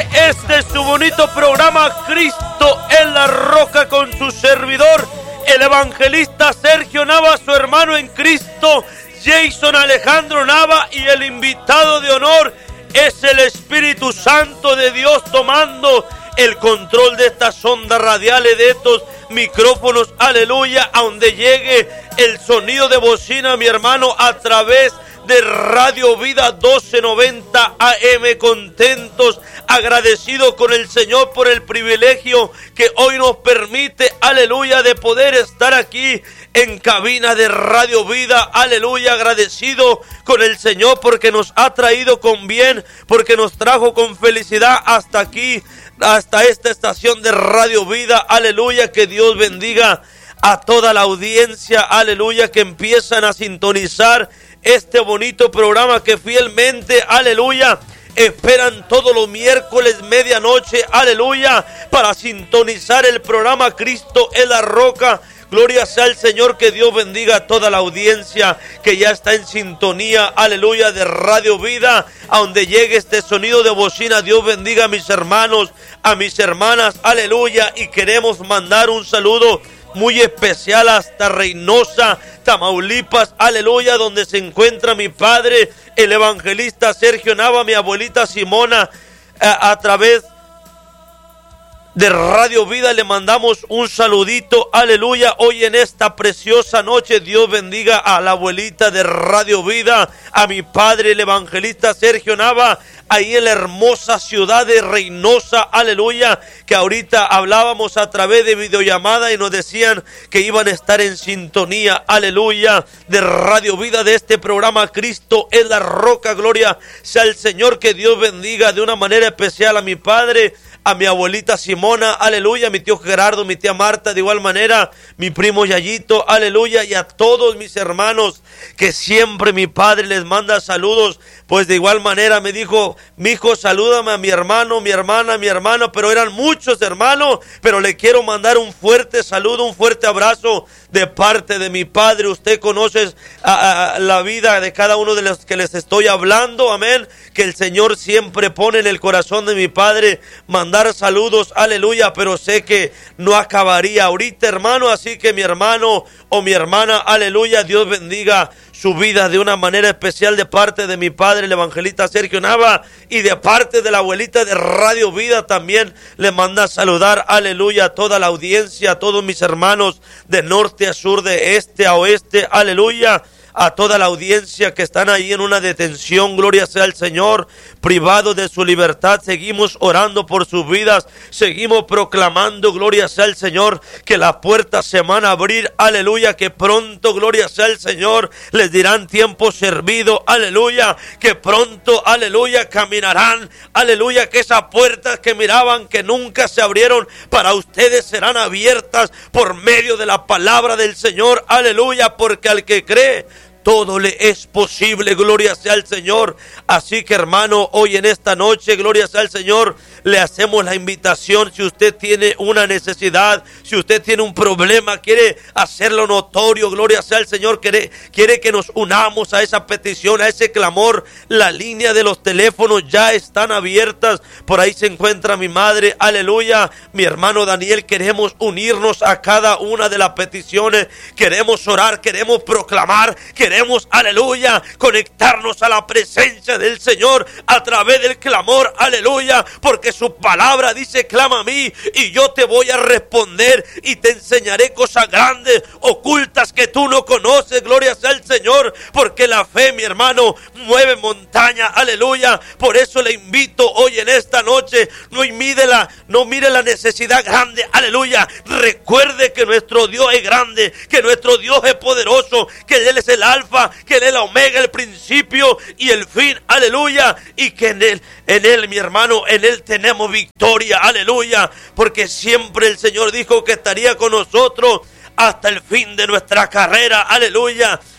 este es su bonito programa Cristo en la Roca con su servidor, el evangelista Sergio Nava, su hermano en Cristo, Jason Alejandro Nava, y el invitado de honor es el Espíritu Santo de Dios tomando el control de estas ondas radiales, de estos micrófonos, aleluya, a donde llegue el sonido de bocina, mi hermano, a través de Radio Vida 1290 AM, contentos, agradecidos con el Señor por el privilegio que hoy nos permite, aleluya, de poder estar aquí en cabina de Radio Vida, aleluya, agradecido con el Señor porque nos ha traído con bien, porque nos trajo con felicidad hasta aquí, hasta esta estación de Radio Vida, aleluya. Que Dios bendiga a toda la audiencia, aleluya, que empiezan a sintonizar este bonito programa que fielmente, aleluya, esperan todos los miércoles medianoche, aleluya, para sintonizar el programa Cristo en la Roca. Gloria sea al Señor, que Dios bendiga a toda la audiencia que ya está en sintonía, aleluya, de Radio Vida, a donde llegue este sonido de bocina. Dios bendiga a mis hermanos, a mis hermanas, aleluya, y queremos mandar un saludo muy especial hasta Reynosa, Tamaulipas, aleluya, donde se encuentra mi padre, el evangelista Sergio Nava, mi abuelita Simona, a través de Radio Vida le mandamos un saludito, aleluya, hoy en esta preciosa noche. Dios bendiga a la abuelita de Radio Vida, a mi padre, el evangelista Sergio Nava, ahí en la hermosa ciudad de Reynosa, aleluya, que ahorita hablábamos a través de videollamada y nos decían que iban a estar en sintonía, aleluya, de Radio Vida, de este programa Cristo es la Roca. Gloria sea el Señor, que Dios bendiga de una manera especial a mi padre, a mi abuelita Simona, aleluya, mi tío Gerardo, mi tía Marta, de igual manera, mi primo Yayito, aleluya, y a todos mis hermanos que siempre mi padre les manda saludos. Pues de igual manera me dijo, mi hijo, salúdame a mi hermano, mi hermana, mi hermano, pero eran muchos hermanos, pero le quiero mandar un fuerte saludo, un fuerte abrazo de parte de mi padre. Usted conoce la vida de cada uno de los que les estoy hablando, amén, que el Señor siempre pone en el corazón de mi padre mandar saludos, aleluya, pero sé que no acabaría ahorita, hermano, así que mi hermano o mi hermana, aleluya, Dios bendiga su vida de una manera especial de parte de mi padre, el evangelista Sergio Nava, y de parte de la abuelita de Radio Vida también le manda saludar, aleluya, a toda la audiencia, a todos mis hermanos de norte a sur, de este a oeste, aleluya, a toda la audiencia que están ahí en una detención, gloria sea al Señor, privado de su libertad. Seguimos orando por sus vidas, seguimos proclamando, gloria sea al Señor, que las puertas se van a abrir, aleluya, que pronto, gloria sea al Señor, les dirán tiempo servido, aleluya, que pronto, aleluya, caminarán, aleluya, que esas puertas que miraban que nunca se abrieron para ustedes serán abiertas por medio de la palabra del Señor, aleluya, porque al que cree todo le es posible, gloria sea al Señor. Así que hermano, hoy en esta noche, gloria sea al Señor, le hacemos la invitación. Si usted tiene una necesidad, si usted tiene un problema, quiere hacerlo notorio, gloria sea al Señor, quiere que nos unamos a esa petición, a ese clamor, la línea de los teléfonos ya están abiertas. Por ahí se encuentra mi madre, aleluya, mi hermano Daniel. Queremos unirnos a cada una de las peticiones, queremos orar, queremos proclamar, queremos, aleluya, conectarnos a la presencia del Señor a través del clamor, aleluya, porque su palabra dice, clama a mí y yo te voy a responder y te enseñaré cosas grandes, ocultas que tú no conoces, gloria sea al Señor, porque la fe, mi hermano, mueve montaña, aleluya. Por eso le invito hoy en esta noche, no mire la necesidad grande, aleluya, recuerde que nuestro Dios es grande, que nuestro Dios es poderoso, que Él es el alfa, que Él es la omega, el principio y el fin, aleluya, y que en Él, mi hermano, en Él tenemos victoria, aleluya, porque siempre el Señor dijo que estaría con nosotros hasta el fin de nuestra carrera, aleluya.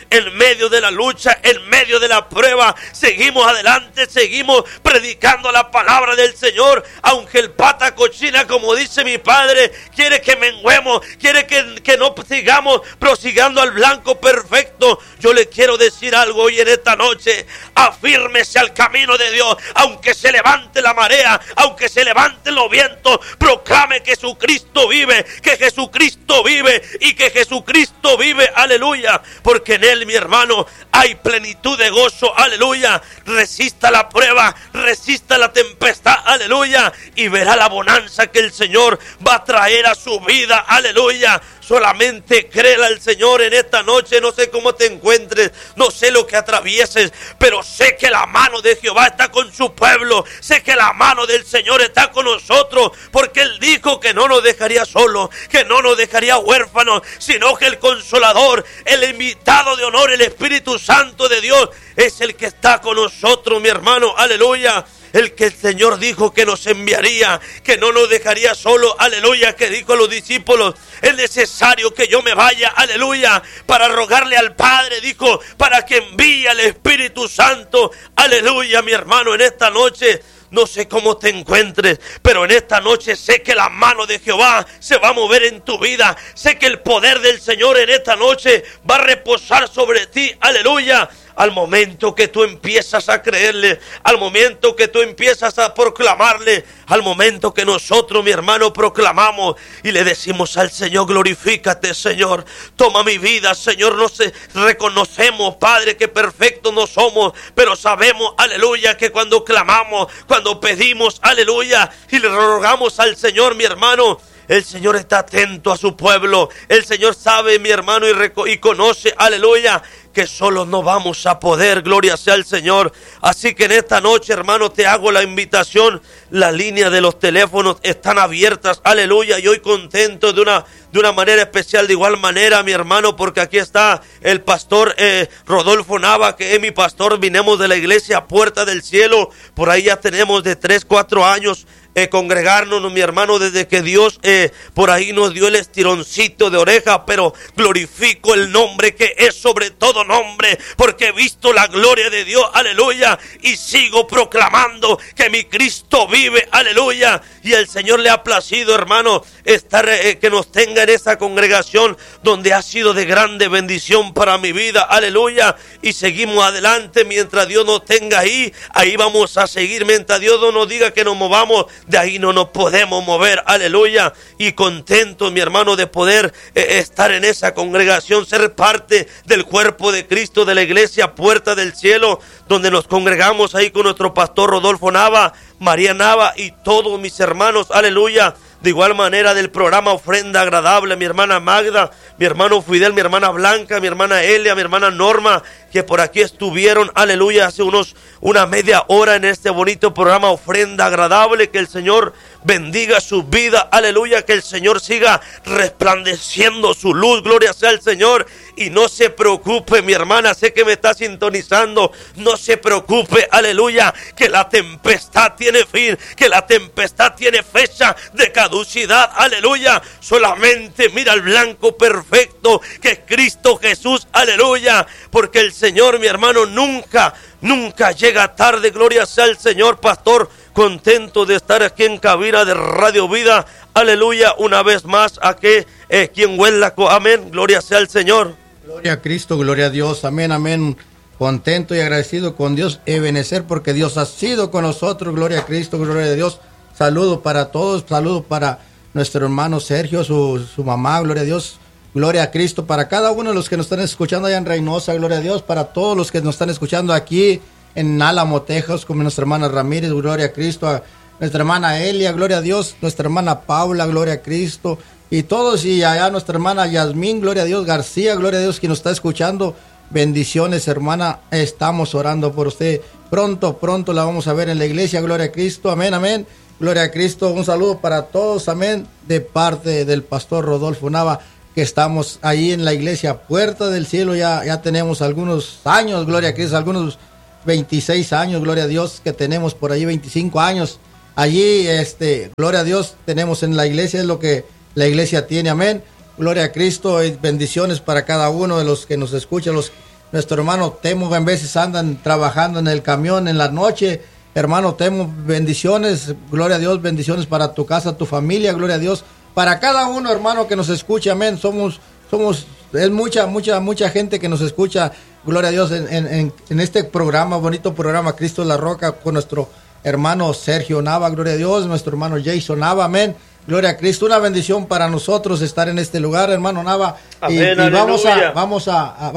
en medio de la lucha, en medio de la prueba, seguimos adelante, seguimos predicando la palabra del Señor, aunque el pata cochina, como dice mi padre, quiere que menguemos, quiere que no sigamos prosigando al blanco perfecto. Yo le quiero decir algo hoy en esta noche: afírmese al camino de Dios, aunque se levante la marea, aunque se levanten los vientos, proclame que Jesucristo vive, que Jesucristo vive y que Jesucristo vive, aleluya, porque en Él, mi hermano, hay plenitud de gozo, aleluya. Resista la prueba, resista la tempestad, aleluya, y verá la bonanza que el Señor va a traer a su vida, aleluya. Solamente créela al Señor en esta noche. No sé cómo te encuentres, no sé lo que atravieses, pero sé que la mano de Jehová está con su pueblo. Sé que la mano del Señor está con nosotros, porque Él dijo que no nos dejaría solos, que no nos dejaría huérfanos, sino que el Consolador, el invitado de honor, el Espíritu Santo de Dios, es el que está con nosotros, mi hermano, aleluya. El que el Señor dijo que nos enviaría, que no nos dejaría solo, aleluya, que dijo a los discípulos: es necesario que yo me vaya, aleluya, para rogarle al Padre, dijo, para que envíe al Espíritu Santo, aleluya, mi hermano, en esta noche. No sé cómo te encuentres, pero en esta noche sé que la mano de Jehová se va a mover en tu vida. Sé que el poder del Señor en esta noche va a reposar sobre ti, aleluya. Al momento que tú empiezas a creerle, al momento que tú empiezas a proclamarle, al momento que nosotros, mi hermano, proclamamos y le decimos al Señor: glorifícate, Señor, toma mi vida, Señor. No sé, reconocemos, Padre, que perfectos no somos, pero sabemos, aleluya, que cuando clamamos, cuando pedimos, aleluya, y le rogamos al Señor, mi hermano, el Señor está atento a su pueblo. El Señor sabe, mi hermano, y conoce, aleluya, que solo no vamos a poder, gloria sea al Señor. Así que en esta noche, hermano, te hago la invitación. Las líneas de los teléfonos están abiertas, aleluya, y hoy contento de una manera especial, de igual manera, mi hermano, porque aquí está el pastor Rodolfo Nava, que es mi pastor. Vinimos de la iglesia Puerta del Cielo, por ahí ya tenemos de 3-4 años congregarnos, mi hermano, desde que Dios por ahí nos dio el estironcito de oreja, pero glorifico el nombre que es sobre todo nombre, porque he visto la gloria de Dios, aleluya, y sigo proclamando que mi Cristo vive, aleluya, y el Señor le ha placido, hermano, estar que nos tenga en esa congregación donde ha sido de grande bendición para mi vida, aleluya, y seguimos adelante mientras Dios nos tenga ahí vamos a seguir, mientras Dios no nos diga que nos movamos, de ahí no nos podemos mover, aleluya, y contento, mi hermano, de poder estar en esa congregación, ser parte del cuerpo de Cristo, de la iglesia Puerta del Cielo, donde nos congregamos ahí con nuestro pastor Rodolfo Nava, María Nava y todos mis hermanos, aleluya. De igual manera del programa Ofrenda Agradable, mi hermana Magda, mi hermano Fidel, mi hermana Blanca, mi hermana Elia, mi hermana Norma, que por aquí estuvieron, aleluya, hace una media hora en este bonito programa Ofrenda Agradable. Que el Señor bendiga su vida, aleluya, que el Señor siga resplandeciendo su luz, gloria sea al Señor. Y no se preocupe, mi hermana, sé que me está sintonizando, no se preocupe, aleluya, que la tempestad tiene fin, que la tempestad tiene fecha de caducidad, aleluya. Solamente mira el blanco perfecto que es Cristo Jesús, aleluya, porque el Señor, mi hermano, nunca llega tarde, gloria sea al Señor. Pastor, contento de estar aquí en cabina de Radio Vida, aleluya, una vez más aquí en Huelaco, amén, gloria sea al Señor. Gloria a Cristo, gloria a Dios, amén, amén. Contento y agradecido con Dios, Ebenezer, porque Dios ha sido con nosotros, gloria a Cristo, gloria a Dios. Saludo para todos, saludo para nuestro hermano Sergio, su mamá, gloria a Dios, gloria a Cristo, para cada uno de los que nos están escuchando allá en Reynosa, gloria a Dios, para todos los que nos están escuchando aquí en Álamo, Texas, como nuestra hermana Ramírez, gloria a Cristo, a nuestra hermana Elia, gloria a Dios, nuestra hermana Paula, gloria a Cristo, y todos, y allá nuestra hermana Yasmín, gloria a Dios, García, gloria a Dios, que nos está escuchando. Bendiciones, hermana, estamos orando por usted. Pronto la vamos a ver en la iglesia, gloria a Cristo, amén, amén. Gloria a Cristo, un saludo para todos, amén, de parte del pastor Rodolfo Nava, que estamos ahí en la iglesia Puerta del Cielo, ya tenemos algunos años, gloria a Cristo, algunos 26 años, gloria a Dios, que tenemos por ahí 25 años. Allí, gloria a Dios, tenemos en la iglesia, es lo que la iglesia tiene, amén. Gloria a Cristo y bendiciones para cada uno de los que nos escuchan, los Nuestro hermano Temo en veces andan trabajando en el camión en la noche. Hermano Temo, bendiciones, gloria a Dios, bendiciones para tu casa, tu familia, gloria a Dios. Para cada uno, hermano, que nos escuche, amén. Es mucha gente que nos escucha, gloria a Dios, en este programa, bonito programa, Cristo es la Roca, con nuestro hermano Sergio Nava, gloria a Dios, nuestro hermano Jason Nava, amén. Gloria a Cristo, una bendición para nosotros estar en este lugar, hermano Nava. Amén, y vamos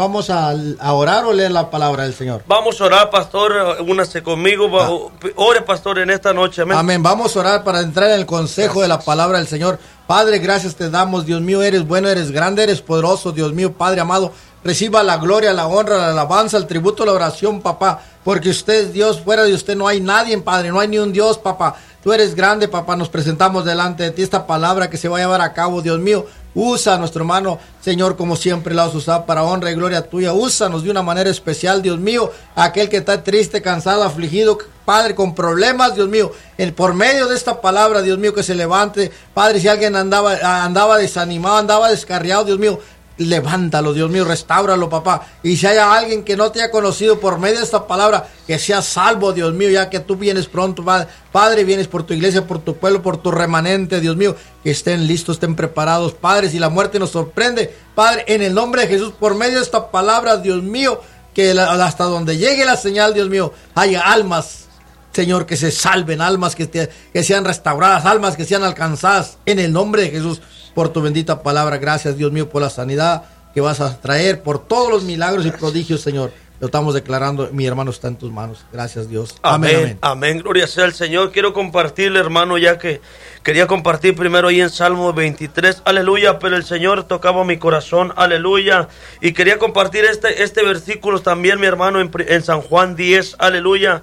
a orar o leer la palabra del Señor. Vamos a orar, pastor, únase conmigo, ore, pastor, en esta noche, amén. Amén, vamos a orar para entrar en el consejo de la palabra del Señor. Padre, gracias te damos, Dios mío, eres bueno, eres grande, eres poderoso, Dios mío, Padre amado. Reciba la gloria, la honra, la alabanza, el tributo, la oración, papá, porque usted es Dios, fuera de usted no hay nadie, Padre, no hay ni un Dios, papá. Tú eres grande, papá, nos presentamos delante de ti esta palabra que se va a llevar a cabo, Dios mío. Usa a nuestro hermano, Señor, como siempre la has usado para honra y gloria tuya. Úsanos de una manera especial, Dios mío. Aquel que está triste, cansado, afligido, Padre, con problemas, Dios mío. Por medio de esta palabra, Dios mío, que se levante. Padre, si alguien andaba desanimado, andaba descarriado, Dios mío, levántalo, Dios mío, restáuralo, papá. Y si hay alguien que no te ha conocido por medio de esta palabra, que sea salvo, Dios mío, ya que tú vienes pronto, Padre, vienes por tu iglesia, por tu pueblo, por tu remanente, Dios mío, que estén listos, estén preparados, Padre, si la muerte nos sorprende, Padre, en el nombre de Jesús, por medio de esta palabra, Dios mío, que hasta donde llegue la señal, Dios mío, haya almas, Señor, que se salven, almas que sean restauradas, almas que sean alcanzadas, en el nombre de Jesús. Por tu bendita palabra, gracias Dios mío por la sanidad que vas a traer, por todos los milagros y prodigios, Señor. Lo estamos declarando, mi hermano está en tus manos. Gracias Dios. Amén, amén. Amén, gloria sea al Señor. Quiero compartirle, hermano, ya que quería compartir primero ahí en Salmo 23, aleluya, pero el Señor tocaba mi corazón, aleluya. Y quería compartir este versículo también, mi hermano, en San Juan 10, aleluya,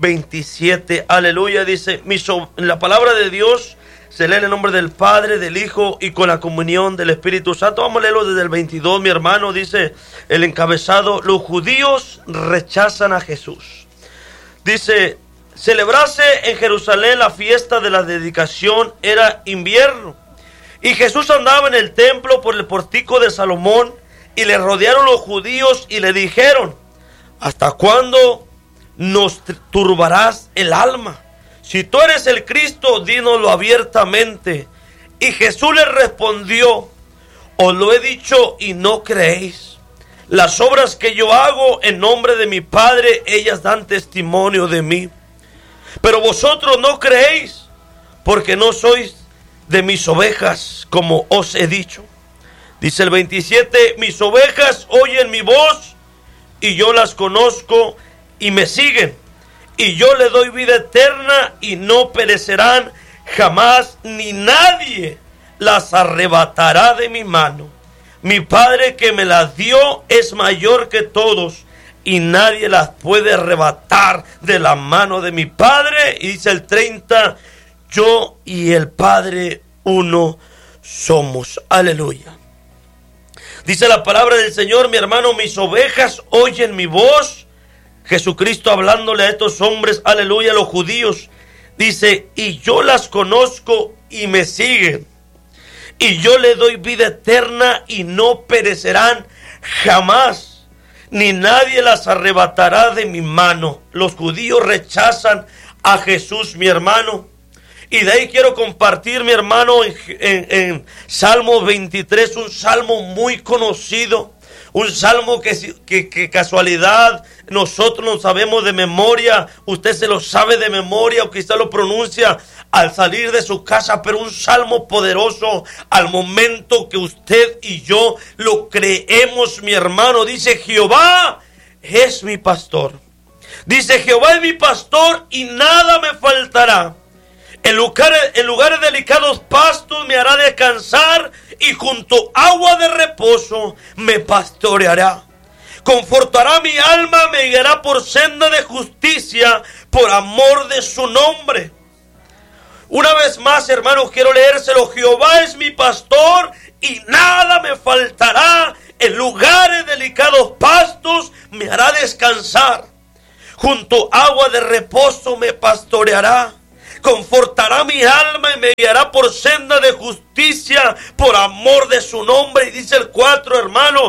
27, aleluya. Dice, la palabra de Dios se lee en el nombre del Padre, del Hijo y con la comunión del Espíritu Santo. Vamos a leerlo desde el 22, mi hermano. Dice el encabezado: los judíos rechazan a Jesús. Dice, celebrase en Jerusalén la fiesta de la dedicación, era invierno. Y Jesús andaba en el templo por el pórtico de Salomón, y le rodearon los judíos y le dijeron: ¿hasta cuándo nos turbarás el alma? Si tú eres el Cristo, dínoslo abiertamente. Y Jesús le respondió: os lo he dicho y no creéis. Las obras que yo hago en nombre de mi Padre, ellas dan testimonio de mí. Pero vosotros no creéis, porque no sois de mis ovejas, como os he dicho. Dice el 27, mis ovejas oyen mi voz, y yo las conozco y me siguen. Y yo le doy vida eterna y no perecerán jamás, ni nadie las arrebatará de mi mano. Mi Padre que me las dio es mayor que todos, y nadie las puede arrebatar de la mano de mi Padre. Y dice el 30, yo y el Padre uno somos. Aleluya. Dice la palabra del Señor, mi hermano, mis ovejas oyen mi voz. Jesucristo hablándole a estos hombres, aleluya, los judíos, dice, y yo las conozco y me siguen, y yo le doy vida eterna y no perecerán jamás, ni nadie las arrebatará de mi mano. Los judíos rechazan a Jesús, mi hermano, y de ahí quiero compartir, mi hermano, en Salmo 23, un salmo muy conocido. Un salmo que casualidad nosotros lo sabemos de memoria, usted se lo sabe de memoria o quizá lo pronuncia al salir de su casa, pero un salmo poderoso al momento que usted y yo lo creemos, mi hermano. Dice, Jehová es mi pastor. Dice, Jehová es mi pastor y nada me faltará. En lugares delicados pastos me hará descansar, y junto agua de reposo me pastoreará. Confortará mi alma, me guiará por senda de justicia, por amor de su nombre. Una vez más, hermanos, quiero leérselo. Jehová es mi pastor y nada me faltará. En lugares delicados pastos me hará descansar. Junto agua de reposo me pastoreará. Confortará mi alma y me guiará por senda de justicia, por amor de su nombre. Y dice el 4, hermano,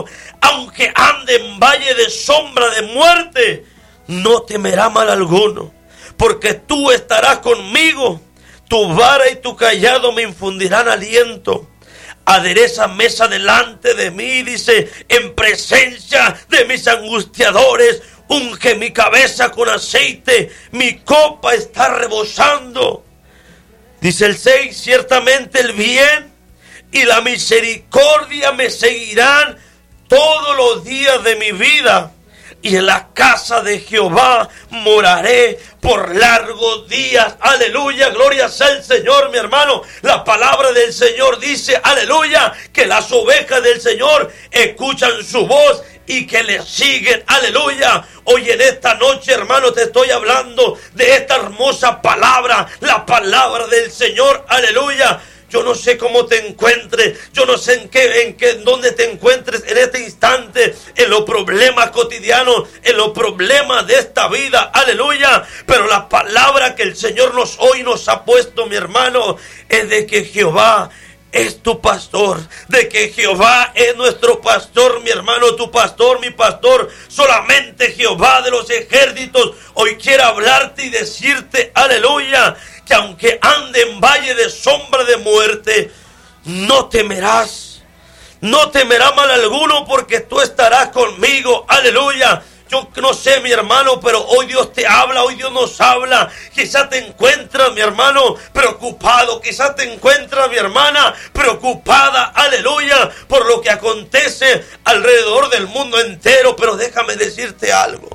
aunque ande en valle de sombra de muerte, no temerá mal alguno, porque tú estarás conmigo. Tu vara y tu callado me infundirán aliento. Adereza mesa delante de mí, dice, en presencia de mis angustiadores. Unge mi cabeza con aceite, mi copa está rebosando. Dice el 6, ciertamente el bien y la misericordia me seguirán todos los días de mi vida, y en la casa de Jehová moraré por largos días. Aleluya, gloria sea el Señor, mi hermano. La palabra del Señor dice, aleluya, que las ovejas del Señor escuchan su voz y que le siguen, aleluya. Hoy en esta noche, hermano, te estoy hablando de esta hermosa palabra, la palabra del Señor, aleluya. Yo no sé cómo te encuentres, yo no sé dónde te encuentres en este instante, en los problemas cotidianos, en los problemas de esta vida, aleluya. Pero la palabra que el Señor hoy nos ha puesto, mi hermano, es de que Jehová es tu pastor, de que Jehová es nuestro pastor, mi hermano, tu pastor, mi pastor. Solamente Jehová de los ejércitos hoy quiere hablarte y decirte, aleluya, que aunque ande en valle de sombra de muerte, no temerás, no temerá mal alguno, porque tú estarás conmigo, aleluya. Yo no sé, mi hermano, pero hoy Dios te habla, hoy Dios nos habla. Quizás te encuentras, mi hermano, preocupado. Quizás te encuentras, mi hermana, preocupada, aleluya, por lo que acontece alrededor del mundo entero. Pero déjame decirte algo.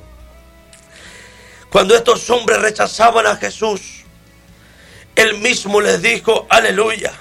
Cuando estos hombres rechazaban a Jesús, Él mismo les dijo, aleluya,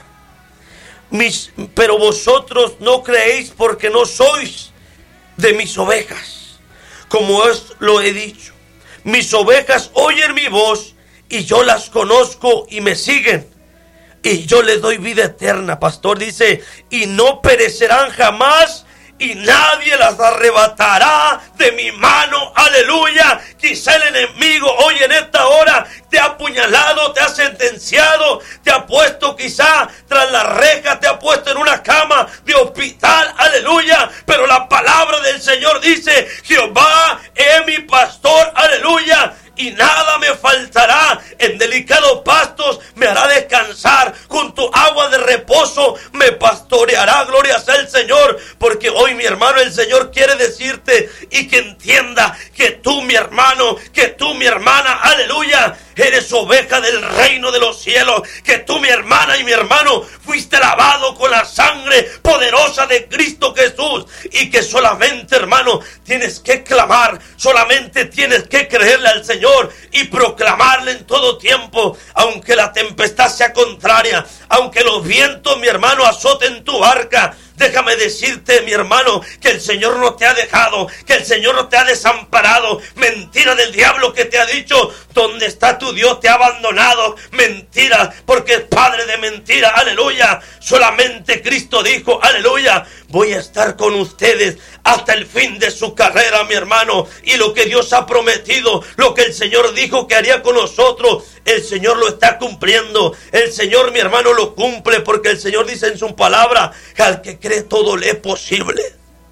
pero vosotros no creéis porque no sois de mis ovejas. Como os lo he dicho, mis ovejas oyen mi voz y yo las conozco y me siguen. Y yo les doy vida eterna, pastor, dice, y no perecerán jamás y nadie las arrebatará de mi mano, aleluya. Quizá el enemigo hoy en esta hora te ha apuñalado, te ha sentenciado, te ha puesto quizá tras la reja, te ha puesto en una cama de hospital, aleluya. Pero la palabra del Señor dice, Jehová es mi pastor, aleluya, y nada me faltará. En delicados pastos me hará descansar, junto a agua de reposo me pastoreará. Gloria sea el Señor, porque hoy, mi hermano, el Señor quiere decirte y que entienda que tú, mi hermano, que tú, mi hermana, aleluya, eres oveja del reino de los cielos, que tú, mi hermana y mi hermano, fuiste lavado con la sangre poderosa de Cristo Jesús, y que solamente, hermano, tienes que clamar, solamente tienes que creerle al Señor y proclamarle en todo tiempo, aunque la tempestad sea contraria, aunque los vientos, mi hermano, azoten tu barca. Déjame decirte, mi hermano, que el Señor no te ha dejado, que el Señor no te ha desamparado. Mentira del diablo que te ha dicho, ¿dónde está tu Dios? Te ha abandonado. Mentira, porque es padre de mentira, aleluya. Solamente Cristo dijo, aleluya, voy a estar con ustedes hasta el fin de su carrera, mi hermano. Y lo que Dios ha prometido, lo que el Señor dijo que haría con nosotros, el Señor lo está cumpliendo. El Señor, mi hermano, lo cumple, porque el Señor dice en su palabra que al que cree todo le es posible.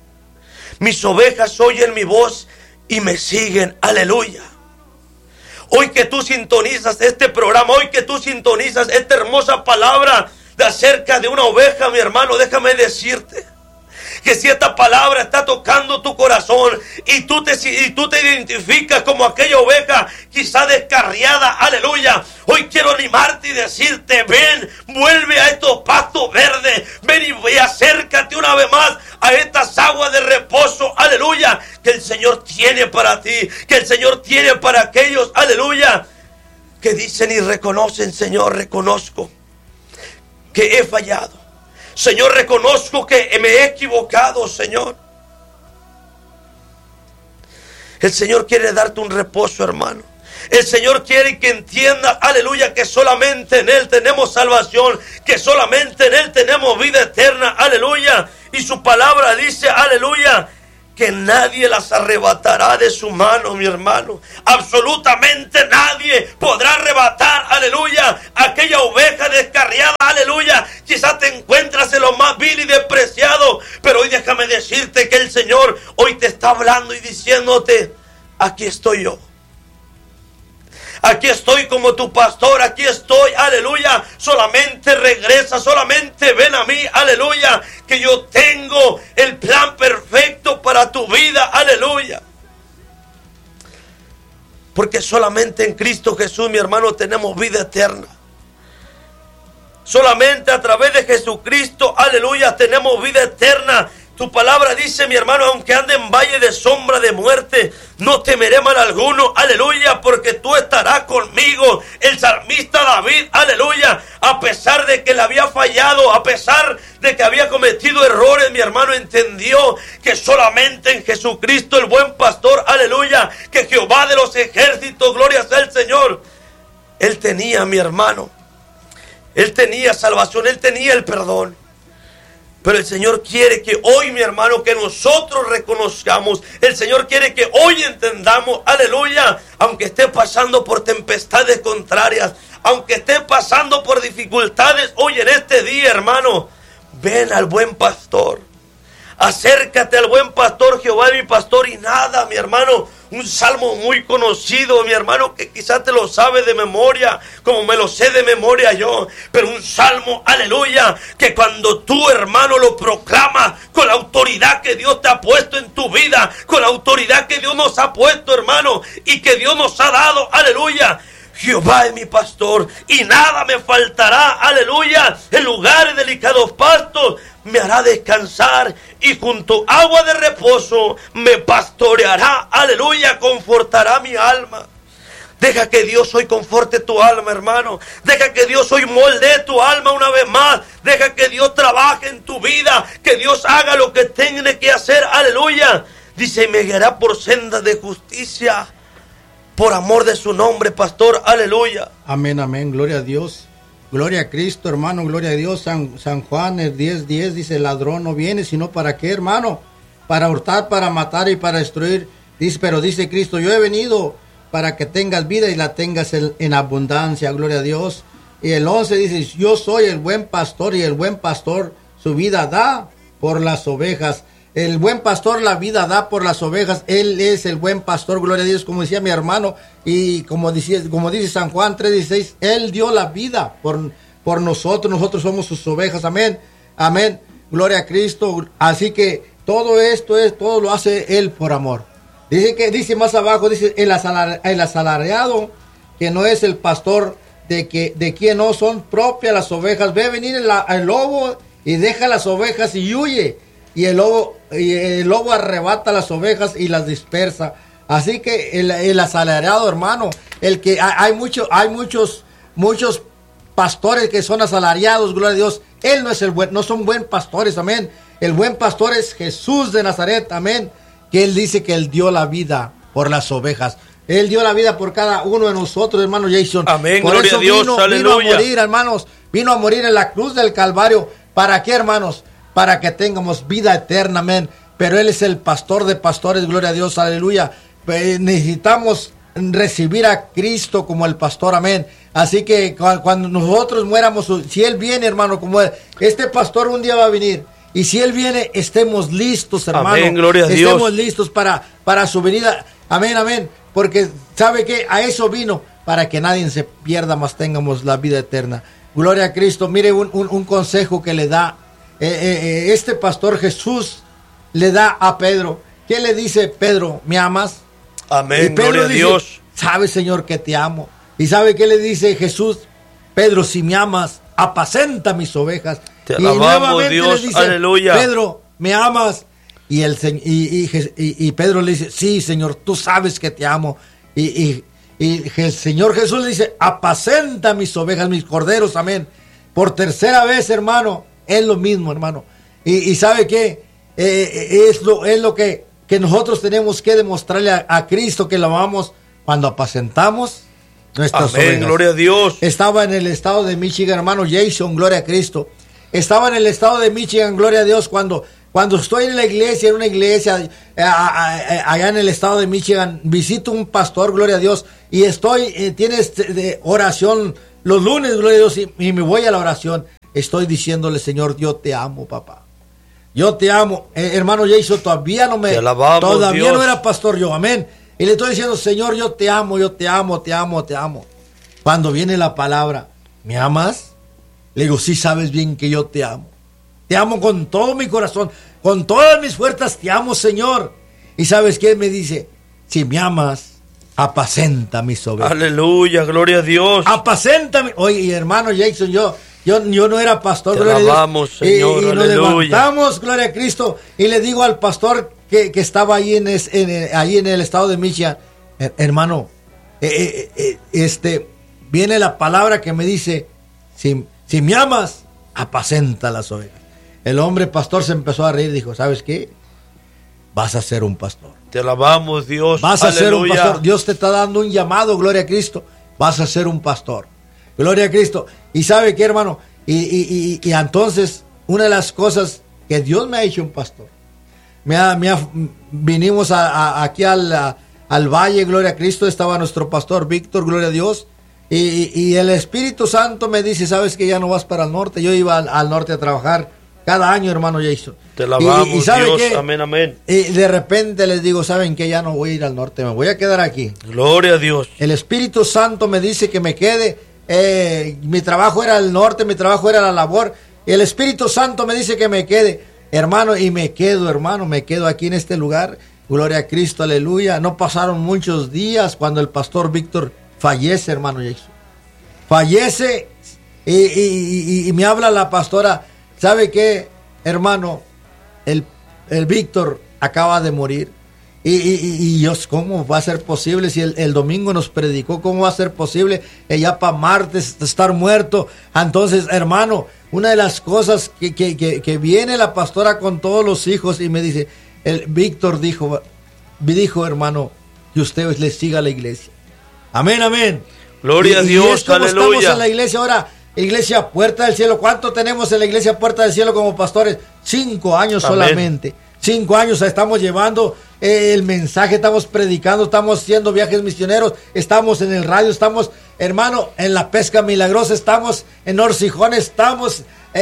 Mis ovejas oyen mi voz y me siguen, aleluya. Hoy que tú sintonizas este programa, hoy que tú sintonizas esta hermosa palabra de acerca de una oveja, mi hermano, déjame decirte que si esta palabra está tocando tu corazón y tú te identificas como aquella oveja quizá descarriada, aleluya, hoy quiero animarte y decirte, ven, vuelve a estos pastos verdes, ven y acércate una vez más a estas aguas de reposo, aleluya, que el Señor tiene para ti, que el Señor tiene para aquellos, aleluya, que dicen y reconocen, Señor, reconozco que he fallado. Señor, reconozco que me he equivocado, Señor. El Señor quiere darte un reposo, hermano. El Señor quiere que entiendas, aleluya, que solamente en Él tenemos salvación, que solamente en Él tenemos vida eterna, aleluya. Y su palabra dice, aleluya, que nadie las arrebatará de su mano, mi hermano. Absolutamente nadie podrá arrebatar, aleluya, aquella oveja descarriada, aleluya. Quizás te encuentras en lo más vil y despreciado, pero hoy déjame decirte que el Señor está hablando y diciéndote: aquí estoy yo. Aquí estoy como tu pastor, aquí estoy, aleluya. Solamente regresa, solamente ven a mí, aleluya. Que yo tengo el plan perfecto para tu vida, aleluya. Porque solamente en Cristo Jesús, mi hermano, tenemos vida eterna. Solamente a través de Jesucristo, aleluya, tenemos vida eterna. Tu palabra dice, mi hermano, aunque ande en valle de sombra de muerte, no temeré mal alguno, aleluya, porque tú estarás conmigo. El salmista David, aleluya, a pesar de que le había fallado, a pesar de que había cometido errores, mi hermano, entendió que solamente en Jesucristo, el buen pastor, aleluya, que Jehová de los ejércitos, gloria sea el Señor, él tenía, mi hermano, él tenía salvación, él tenía el perdón. Pero el Señor quiere que hoy, mi hermano, que nosotros reconozcamos. El Señor quiere que hoy entendamos, aleluya, aunque esté pasando por tempestades contrarias, aunque esté pasando por dificultades hoy en este día, hermano, ven al buen pastor. Acércate al buen pastor, Jehová es mi pastor y nada, mi hermano. Un salmo muy conocido, mi hermano, que quizás te lo sabe de memoria, como me lo sé de memoria yo. Pero un salmo, aleluya, que cuando tú, hermano, lo proclamas con la autoridad que Dios te ha puesto en tu vida, con la autoridad que Dios nos ha puesto, hermano, y que Dios nos ha dado, aleluya. Jehová es mi pastor y nada me faltará, aleluya. En lugares delicados pastos me hará descansar y junto a agua de reposo me pastoreará, aleluya, confortará mi alma. Deja que Dios hoy conforte tu alma, hermano. Deja que Dios hoy moldee tu alma una vez más. Deja que Dios trabaje en tu vida, que Dios haga lo que tiene que hacer, aleluya. Dice, y me guiará por sendas de justicia, por amor de su nombre, pastor, aleluya. Amén, amén, gloria a Dios. Gloria a Cristo, hermano, gloria a Dios. San Juan, el 10:10 dice, el ladrón no viene, sino ¿para qué, hermano? Para hurtar, para matar y para destruir. Dice, pero dice Cristo, yo he venido para que tengas vida y la tengas en abundancia, gloria a Dios. Y el 11 dice, yo soy el buen pastor y el buen pastor su vida da por las ovejas. El buen pastor la vida da por las ovejas. Él es el buen pastor, gloria a Dios, como decía mi hermano. Y como dice San Juan 3:16, Él dio la vida por nosotros. Nosotros somos sus ovejas, amén, amén, gloria a Cristo. Así que todo todo lo hace Él por amor. Dice más abajo, dice, el asalariado, que no es el pastor de quien no son propias las ovejas, ve venir el lobo y deja las ovejas y huye. Y el lobo arrebata las ovejas y las dispersa. Así que el asalariado, hermano, el que hay muchos pastores que son asalariados, gloria a Dios. Él no son buen pastores, amén. El buen pastor es Jesús de Nazaret, amén. Que Él dice que Él dio la vida por las ovejas. Él dio la vida por cada uno de nosotros, hermano Jason. Amén, por gloria eso a Dios, aleluya. Vino a morir, hermanos. Vino a morir en la cruz del Calvario. ¿Para qué, hermanos? Para que tengamos vida eterna, amén. Pero Él es el pastor de pastores, gloria a Dios, aleluya. Necesitamos recibir a Cristo como el pastor, amén. Así que cuando nosotros muéramos, si Él viene, hermano, como este pastor un día va a venir. Y si Él viene, estemos listos, hermano. Amén, gloria a Dios. Estemos listos para su venida, amén, amén. Porque, ¿sabe qué? A eso vino, para que nadie se pierda, más tengamos la vida eterna. Gloria a Cristo. Mire un consejo que le da este pastor Jesús, le da a Pedro. ¿Qué le dice Pedro? ¿Me amas? Amén, y Pedro gloria a dice, Dios. ¿sabe, Señor, que te amo? ¿Y sabe qué le dice Jesús? Pedro, si me amas, apacenta mis ovejas. Te y alabamos, Dios, le dice, aleluya. Pedro, ¿me amas? Y Pedro le dice, sí, Señor, tú sabes que te amo. Y el Señor Jesús le dice, apacenta mis ovejas, mis corderos, amén. Por tercera vez, hermano, es lo mismo, hermano. Y ¿sabe qué? Es lo que nosotros tenemos que demostrarle a Cristo, que lo amamos cuando apacentamos nuestras amén, ovejas. Gloria a Dios. Estaba en el estado de Michigan, hermano Jason, gloria a Cristo. Estaba en el estado de Michigan, gloria a Dios, cuando estoy en una iglesia allá en el estado de Michigan, visito un pastor, gloria a Dios, y tiene oración los lunes, gloria a Dios, y me voy a la oración. Estoy diciéndole, Señor, yo te amo, papá. yo te amo. Hermano Jason, todavía no me... Te alabamos, todavía Dios. no era pastor yo, amén. Y le estoy diciendo, Señor, yo te amo, yo te amo, te amo, te amo. Cuando viene la palabra, ¿me amas? Le digo, sí sabes bien que yo te amo. Te amo con todo mi corazón, con todas mis fuerzas, te amo, Señor. Y ¿sabes qué? Me dice, si me amas, apacenta mis ovejas. Aleluya, gloria a Dios. Apacéntame. Oye, hermano Jason, yo no era pastor. Te gloria a Dios. alabamos, Señor, y nos aleluya. levantamos, gloria a Cristo, y le digo al pastor que estaba ahí ahí en el estado de Michigan, hermano, viene la palabra que me dice, si me amas, apacenta las ovejas. El hombre pastor se empezó a reír y dijo, ¿sabes qué? Vas a ser un pastor. Te alabamos, Dios. Vas a ser un Aleluya. pastor. Dios te está dando un llamado, gloria a Cristo. Vas a ser un pastor. Gloria a Cristo. Y ¿sabe qué, hermano? Y entonces, una de las cosas que Dios me ha hecho un pastor. Vinimos aquí al valle, gloria a Cristo. Estaba nuestro pastor Víctor, gloria a Dios. Y el Espíritu Santo me dice, ¿sabes que ya no vas para el norte? Yo iba al norte a trabajar cada año, hermano Jason. Te alabamos, y ¿sabe Dios. qué? Amén, amén. Y de repente les digo, ¿saben qué? Ya no voy a ir al norte, me voy a quedar aquí. Gloria a Dios. El Espíritu Santo me dice que me quede. Mi trabajo era el norte, mi trabajo era la labor. El Espíritu Santo me dice que me quede, hermano, y me quedo, hermano, me quedo aquí en este lugar. Gloria a Cristo, aleluya. No pasaron muchos días cuando el pastor Víctor fallece, hermano Jason. Fallece y me habla la pastora. ¿Sabe qué, hermano? El Víctor acaba de morir. Y Dios, ¿cómo va a ser posible? Si el domingo nos predicó, ¿cómo va a ser posible ya para martes estar muerto? Entonces, hermano, una de las cosas que viene la pastora con todos los hijos y me dice, el Víctor dijo, hermano, que usted le siga a la iglesia. Amén, amén. Gloria a Dios, y es como aleluya. estamos en la iglesia ahora. Iglesia Puerta del Cielo. ¿Cuánto tenemos en la Iglesia Puerta del Cielo como pastores? 5 años Amén. solamente. 5 años estamos llevando el mensaje, estamos predicando, estamos haciendo viajes misioneros, estamos en el radio, estamos, hermano, en la pesca milagrosa, estamos en Orcijón, estamos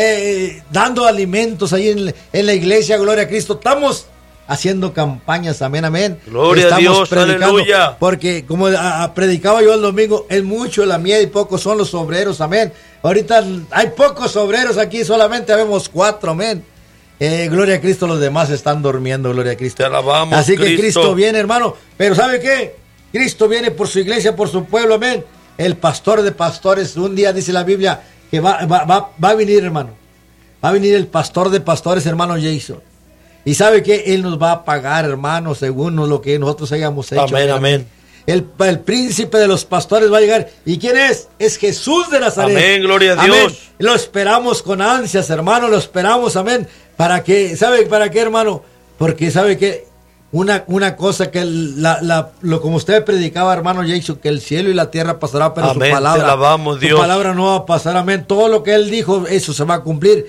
dando alimentos ahí en la iglesia, gloria a Cristo. Estamos haciendo campañas, amén, amén. Gloria a Dios, aleluya. Porque como predicaba yo el domingo, es mucho la mies y pocos son los obreros, amén. Ahorita hay pocos obreros aquí, solamente habemos 4, amén. Gloria a Cristo, los demás están durmiendo, gloria a Cristo. Te alabamos, así que Cristo. Cristo viene, hermano. Pero ¿sabe qué? Cristo viene por su iglesia, por su pueblo, amén. El pastor de pastores, un día dice la Biblia que va a venir, hermano. Va a venir el pastor de pastores, hermano Jason. Y ¿sabe qué? Él nos va a pagar, hermano, según lo que nosotros hayamos hecho. Amén, amén. El príncipe de los pastores va a llegar. ¿Y quién es? Es Jesús de Nazaret. Amén, gloria a Dios. Amén. Lo esperamos con ansias, hermano, lo esperamos, amén. ¿Para qué? ¿Sabe para qué, hermano? Porque ¿sabe qué? Una cosa que como usted predicaba, hermano Jason, que el cielo y la tierra pasará, pero amén, su palabra, te alabamos, Dios. Su palabra no va a pasar, amén. Todo lo que él dijo, eso se va a cumplir.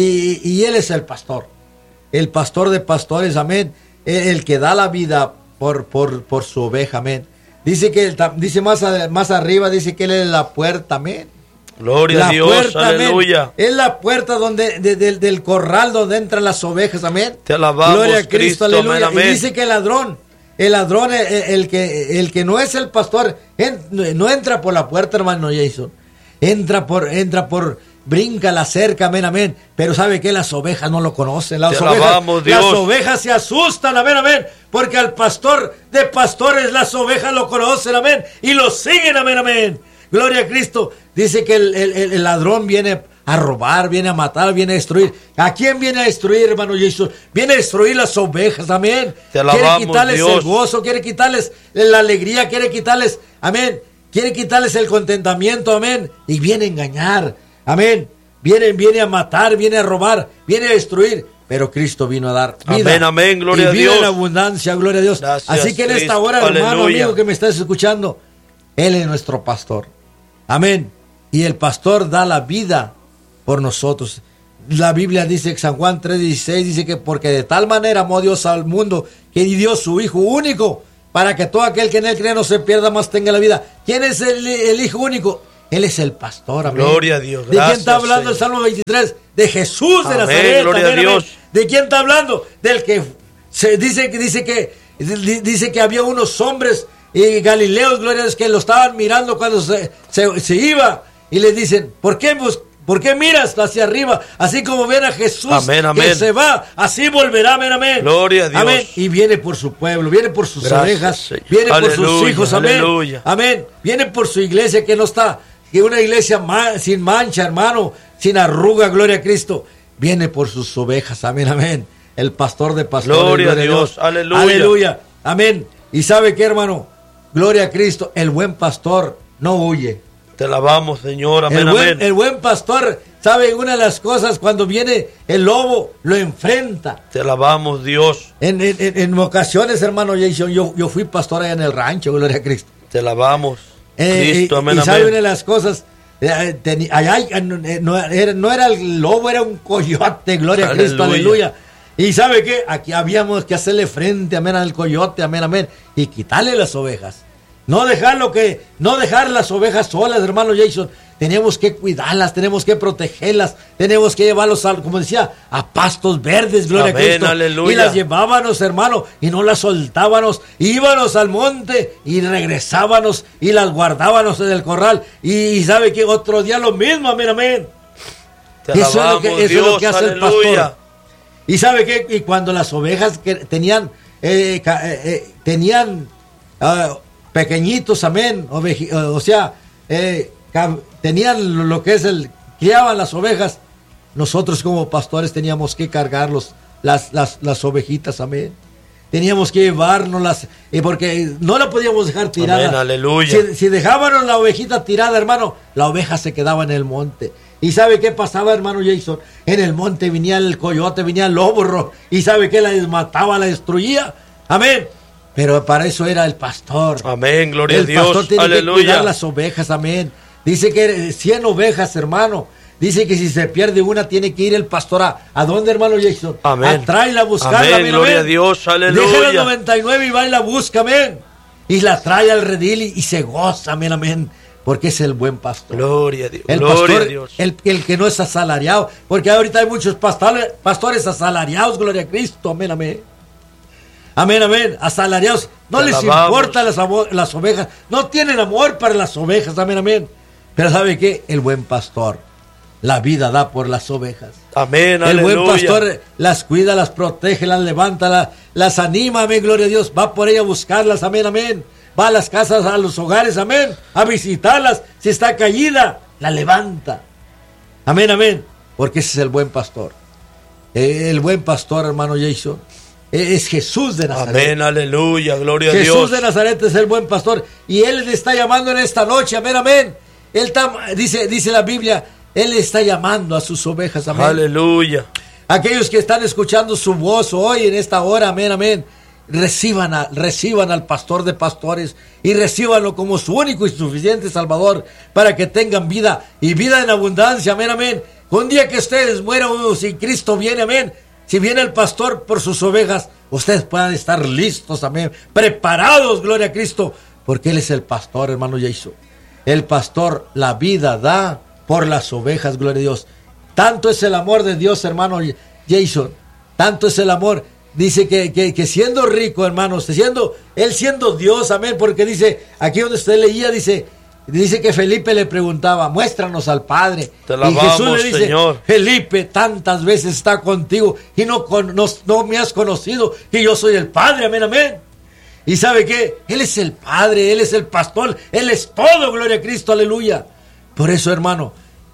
Y él es el pastor. El pastor de pastores, amén. El que da la vida por su oveja, amén. Dice más arriba, dice que él es la puerta, amén. Gloria a Dios, puerta, aleluya. Amén. Es la puerta del corral donde entran las ovejas, amén. Te alabamos, Gloria a Cristo, aleluya. amén, amén. Y dice que el ladrón, el que no es el pastor, no entra por la puerta, hermano Jason. Brinca la cerca, amén, amén. Pero ¿sabe qué? Las ovejas no lo conocen. Las ovejas se asustan, amén, amén. Porque al pastor de pastores las ovejas lo conocen, amén. Y lo siguen, amén, amén. Gloria a Cristo. Dice que el ladrón viene a robar, viene a matar, viene a destruir. ¿A quién viene a destruir, hermano Jesús? Viene a destruir las ovejas, amén. Te alabamos, quiere quitarles Dios. el gozo, quiere quitarles la alegría, quiere quitarles, amén. Quiere quitarles el contentamiento, amén. Y viene a engañar, amén. Viene a matar, viene a robar, viene a destruir. Pero Cristo vino a dar vida. Amén, amén, gloria y a vida Dios. en abundancia, gloria a Dios. Gracias, así que en esta Cristo, hora, hermano, aleluya. amigo que me estás escuchando, Él es nuestro pastor. Amén. Y el pastor da la vida por nosotros. La Biblia dice en San Juan 3:16, dice que porque de tal manera amó Dios al mundo que dio su Hijo único para que todo aquel que en Él cree no se pierda, más tenga la vida. ¿Quién es el Hijo único? Él es el pastor, amén. Gloria a Dios, ¿De quién está gracias, hablando el Señor. Salmo 23? De Jesús de Amén, Nazaret, gloria a amén, Dios. amén. ¿De quién está hablando? Del que dice que había unos hombres galileos, gloria a Dios, que lo estaban mirando cuando se iba, y le dicen, ¿por qué miras hacia arriba? Así como ven a Jesús, amén, amén, que se va, así volverá, amén, amén. Gloria a Dios. Amén. Y viene por su pueblo, viene por sus ovejas, Señor. viene Aleluya, por sus hijos, amén. Aleluya. Amén. Viene por su iglesia que no está, que una iglesia sin mancha, hermano, sin arruga, gloria a Cristo. Viene por sus ovejas, amén, amén. El pastor de pastores, gloria a Dios, aleluya. Aleluya, amén. Y ¿sabe qué, hermano? Gloria a Cristo, el buen pastor no huye. Te alabamos, Señor, amén, amén. El buen pastor, ¿sabe? Una de las cosas, cuando viene el lobo, lo enfrenta. Te alabamos, Dios. En ocasiones, hermano Jason, yo fui pastor allá en el rancho, gloria a Cristo. Te alabamos, Cristo, amén, y amén. ¿sabe? Una de las cosas, no era el lobo, era un coyote, gloria a Cristo, aleluya. Y ¿sabe qué? Aquí habíamos que hacerle frente, amén, al coyote, amén, amén, y quitarle las ovejas. No dejar las ovejas solas, hermano Jason. Tenemos que cuidarlas, tenemos que protegerlas, tenemos que llevarlos como decía, a pastos verdes, gloria amén, a Cristo. Aleluya. Y las llevábamos, hermano, y no las soltábamos. Íbamos al monte y regresábamos y las guardábamos en el corral. Y ¿sabe qué? Otro día lo mismo, amén, amén. Eso es lo que hace aleluya. El pastor. Y ¿sabe qué? Y cuando las ovejas que tenían pequeñitos, amén, tenían lo que es criaban las ovejas, nosotros como pastores teníamos que cargarlos, las ovejitas, amén. Teníamos que llevárnoslas, porque no la podíamos dejar tirada. Amén, aleluya. Si dejábamos la ovejita tirada, hermano, la oveja se quedaba en el monte. ¿Y sabe qué pasaba, hermano Jason? En el monte venía el coyote, venía el lobo, y ¿sabe qué? La mataba, la destruía. Amén. Pero para eso era el pastor. Amén, gloria a Dios. El pastor tiene aleluya. que cuidar las ovejas, amén. Dice que 100 ovejas, hermano. Dice que si se pierde una, tiene que ir el pastor ¿a dónde, hermano Jason? Amén. A traerla, a buscarla, amén, amén, gloria amén. a Dios, aleluya. Deja las 99 y va y la busca, amén. Y la trae al redil y se goza, amén, amén. Porque es el buen pastor. Gloria a Dios. El gloria pastor, a Dios. El que no es asalariado. Porque ahorita hay muchos pastores asalariados, gloria a Cristo, amén, amén. Amén, amén, asalariados, no les importa las ovejas, no tienen amor para las ovejas, amén, amén. Pero ¿sabe qué? El buen pastor, la vida da por las ovejas. Amén, el aleluya. Buen pastor las cuida, las protege, las levanta, las anima, amén, gloria a Dios. Va por ella a buscarlas, amén, amén. Va a las casas, a los hogares, amén, a visitarlas. Si está caída, la levanta. Amén, amén, porque ese es el buen pastor. El buen pastor, hermano Jason, es Jesús de Nazaret. Amén, aleluya, gloria a Dios. Jesús de Nazaret es el buen pastor. Y Él le está llamando en esta noche, amén, amén. Él dice la Biblia, Él está llamando a sus ovejas, amén. Aleluya. Aquellos que están escuchando su voz hoy en esta hora, amén, amén. Reciban al pastor de pastores y recíbanlo como su único y suficiente Salvador para que tengan vida y vida en abundancia, amén, amén. Un día que ustedes mueran, si Cristo viene, amén. Si viene el pastor por sus ovejas, ustedes puedan estar listos, amén, preparados, gloria a Cristo, porque Él es el pastor, hermano Jason. El pastor la vida da por las ovejas, gloria a Dios. Tanto es el amor de Dios, hermano Jason, tanto es el amor. Dice que siendo rico, hermanos, Él siendo Dios, amén, porque dice, aquí donde usted leía, dice que Felipe le preguntaba, muéstranos al Padre. Te alabamos, y Jesús le dice, Señor. Felipe, tantas veces está contigo y no me has conocido, que yo soy el Padre, amén, amén. Y ¿sabe qué? Él es el Padre, Él es el pastor, Él es todo, gloria a Cristo, aleluya. Por eso, hermano,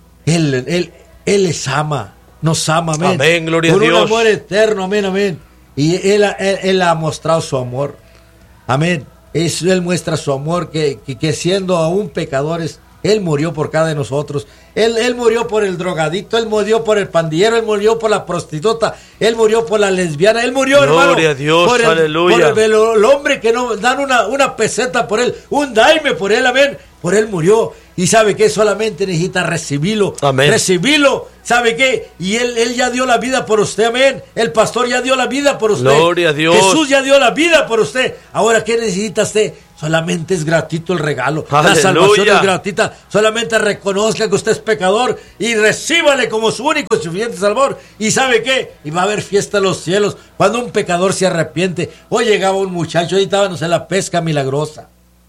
Él les ama, nos ama, amén. Amén, gloria a Dios. Con un amor eterno, amén, amén. Y Él ha mostrado su amor, amén. Él muestra su amor, que siendo aún pecadores, Él murió por cada de nosotros. Él murió por el drogadicto, Él murió por el pandillero, Él murió por la prostituta, Él murió por la lesbiana, Él murió, gloria hermano, a Dios, aleluya. por el hombre que no dan una peseta por Él, un daime por Él, amén. Por Él murió. Y ¿sabe qué? Solamente necesita recibirlo. Amén. Recibirlo. ¿Sabe qué? Y él ya dio la vida por usted, amén. El pastor ya dio la vida por usted. Gloria a Dios. Jesús ya dio la vida por usted. Ahora, ¿qué necesita usted? solamente es gratuito el regalo. Aleluya. La salvación es gratuita. Solamente reconozca que usted es pecador y recíbale como su único y suficiente Salvador. ¿Y sabe qué? Y va a haber fiesta en los cielos cuando un pecador se arrepiente. Hoy llegaba un muchacho, ahí estábamos en la pesca milagrosa.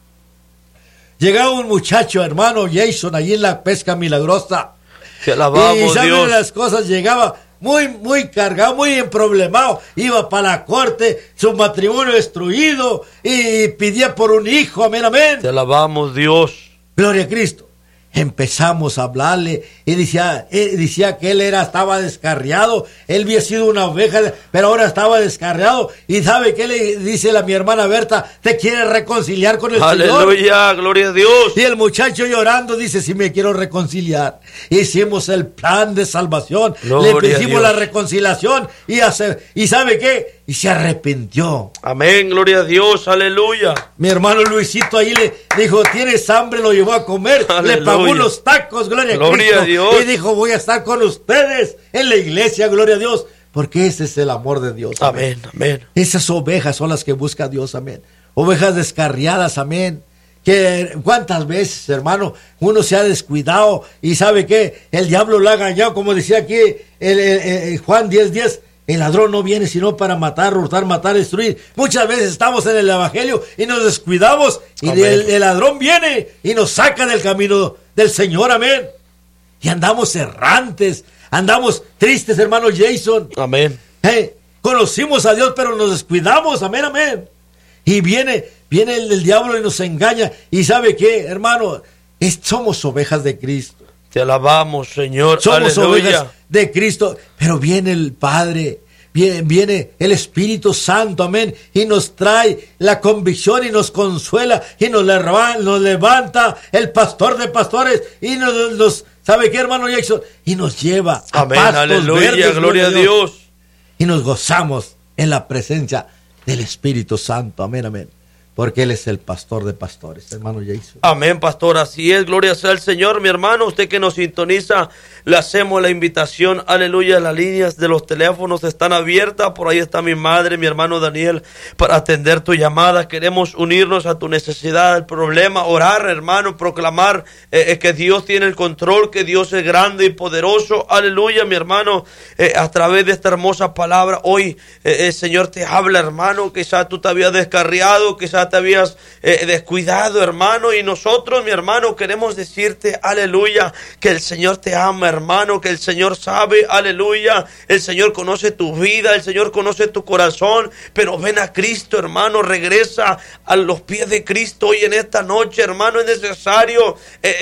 Llegaba un muchacho, hermano Jason, allí en la pesca milagrosa. Te alabamos, y saben Dios. las cosas, llegaba muy cargado, muy emproblemado, iba para la corte, su matrimonio destruido y pedía por un hijo, amén, amén. Te alabamos, Dios. Gloria a Cristo. Empezamos a hablarle y decía que él estaba descarriado, él había sido una oveja, pero ahora estaba descarriado. Y sabe que le dice mi hermana Berta, te quiere reconciliar con el Señor. Aleluya, gloria a Dios. Y el muchacho llorando dice, sí me quiero reconciliar. Hicimos el plan de salvación, Gloria le a pedimos Dios. la reconciliación y ¿sabe qué? Y se arrepintió. Amén, gloria a Dios, aleluya. Mi hermano Luisito ahí le dijo, ¿tienes hambre? Lo llevó a comer, Aleluya. le pagó unos tacos, gloria a Cristo. A Dios. Y dijo, voy a estar con ustedes en la iglesia, gloria a Dios. Porque ese es el amor de Dios. Amén, amén. Esas ovejas son las que busca Dios, amén. Ovejas descarriadas, amén. Que cuántas veces, hermano, uno se ha descuidado y ¿sabe qué? El diablo lo ha engañado, como decía aquí Juan 10:10. El ladrón no viene sino para matar, hurtar, matar, destruir. Muchas veces estamos en el evangelio y nos descuidamos y el ladrón viene y nos saca del camino del Señor, amén. Y andamos errantes, andamos tristes, hermano Jason. Amén. Conocimos a Dios, pero nos descuidamos, amén, amén. Y viene el diablo y nos engaña. ¿Y sabe qué, hermano? Somos ovejas de Cristo. Te alabamos, Señor. Somos Aleluya. ovejas de Cristo, pero viene el Padre, viene el Espíritu Santo, amén, y nos trae la convicción y nos consuela y nos levanta el pastor de pastores y nos ¿sabe qué, hermano Jackson? Y nos lleva a Amén, pastos aleluya, verdes, gloria a Dios. y nos gozamos en la presencia del Espíritu Santo, amén, amén. Porque Él es el pastor de pastores, hermano Jason. Amén, pastor, así es, gloria sea al Señor, mi hermano, usted que nos sintoniza, le hacemos la invitación, aleluya, las líneas de los teléfonos están abiertas, por ahí está mi madre, mi hermano Daniel, para atender tu llamada. Queremos unirnos a tu necesidad, al problema, orar, hermano, proclamar que Dios tiene el control, que Dios es grande y poderoso, aleluya, mi hermano, a través de esta hermosa palabra, hoy el Señor te habla, hermano, quizás tú te habías descarriado, quizás te habías descuidado, hermano, y nosotros, mi hermano, queremos decirte, aleluya, que el Señor te ama, hermano, que el Señor sabe, aleluya, el Señor conoce tu vida, el Señor conoce tu corazón, pero ven a Cristo, hermano, regresa a los pies de Cristo hoy en esta noche, hermano. Es necesario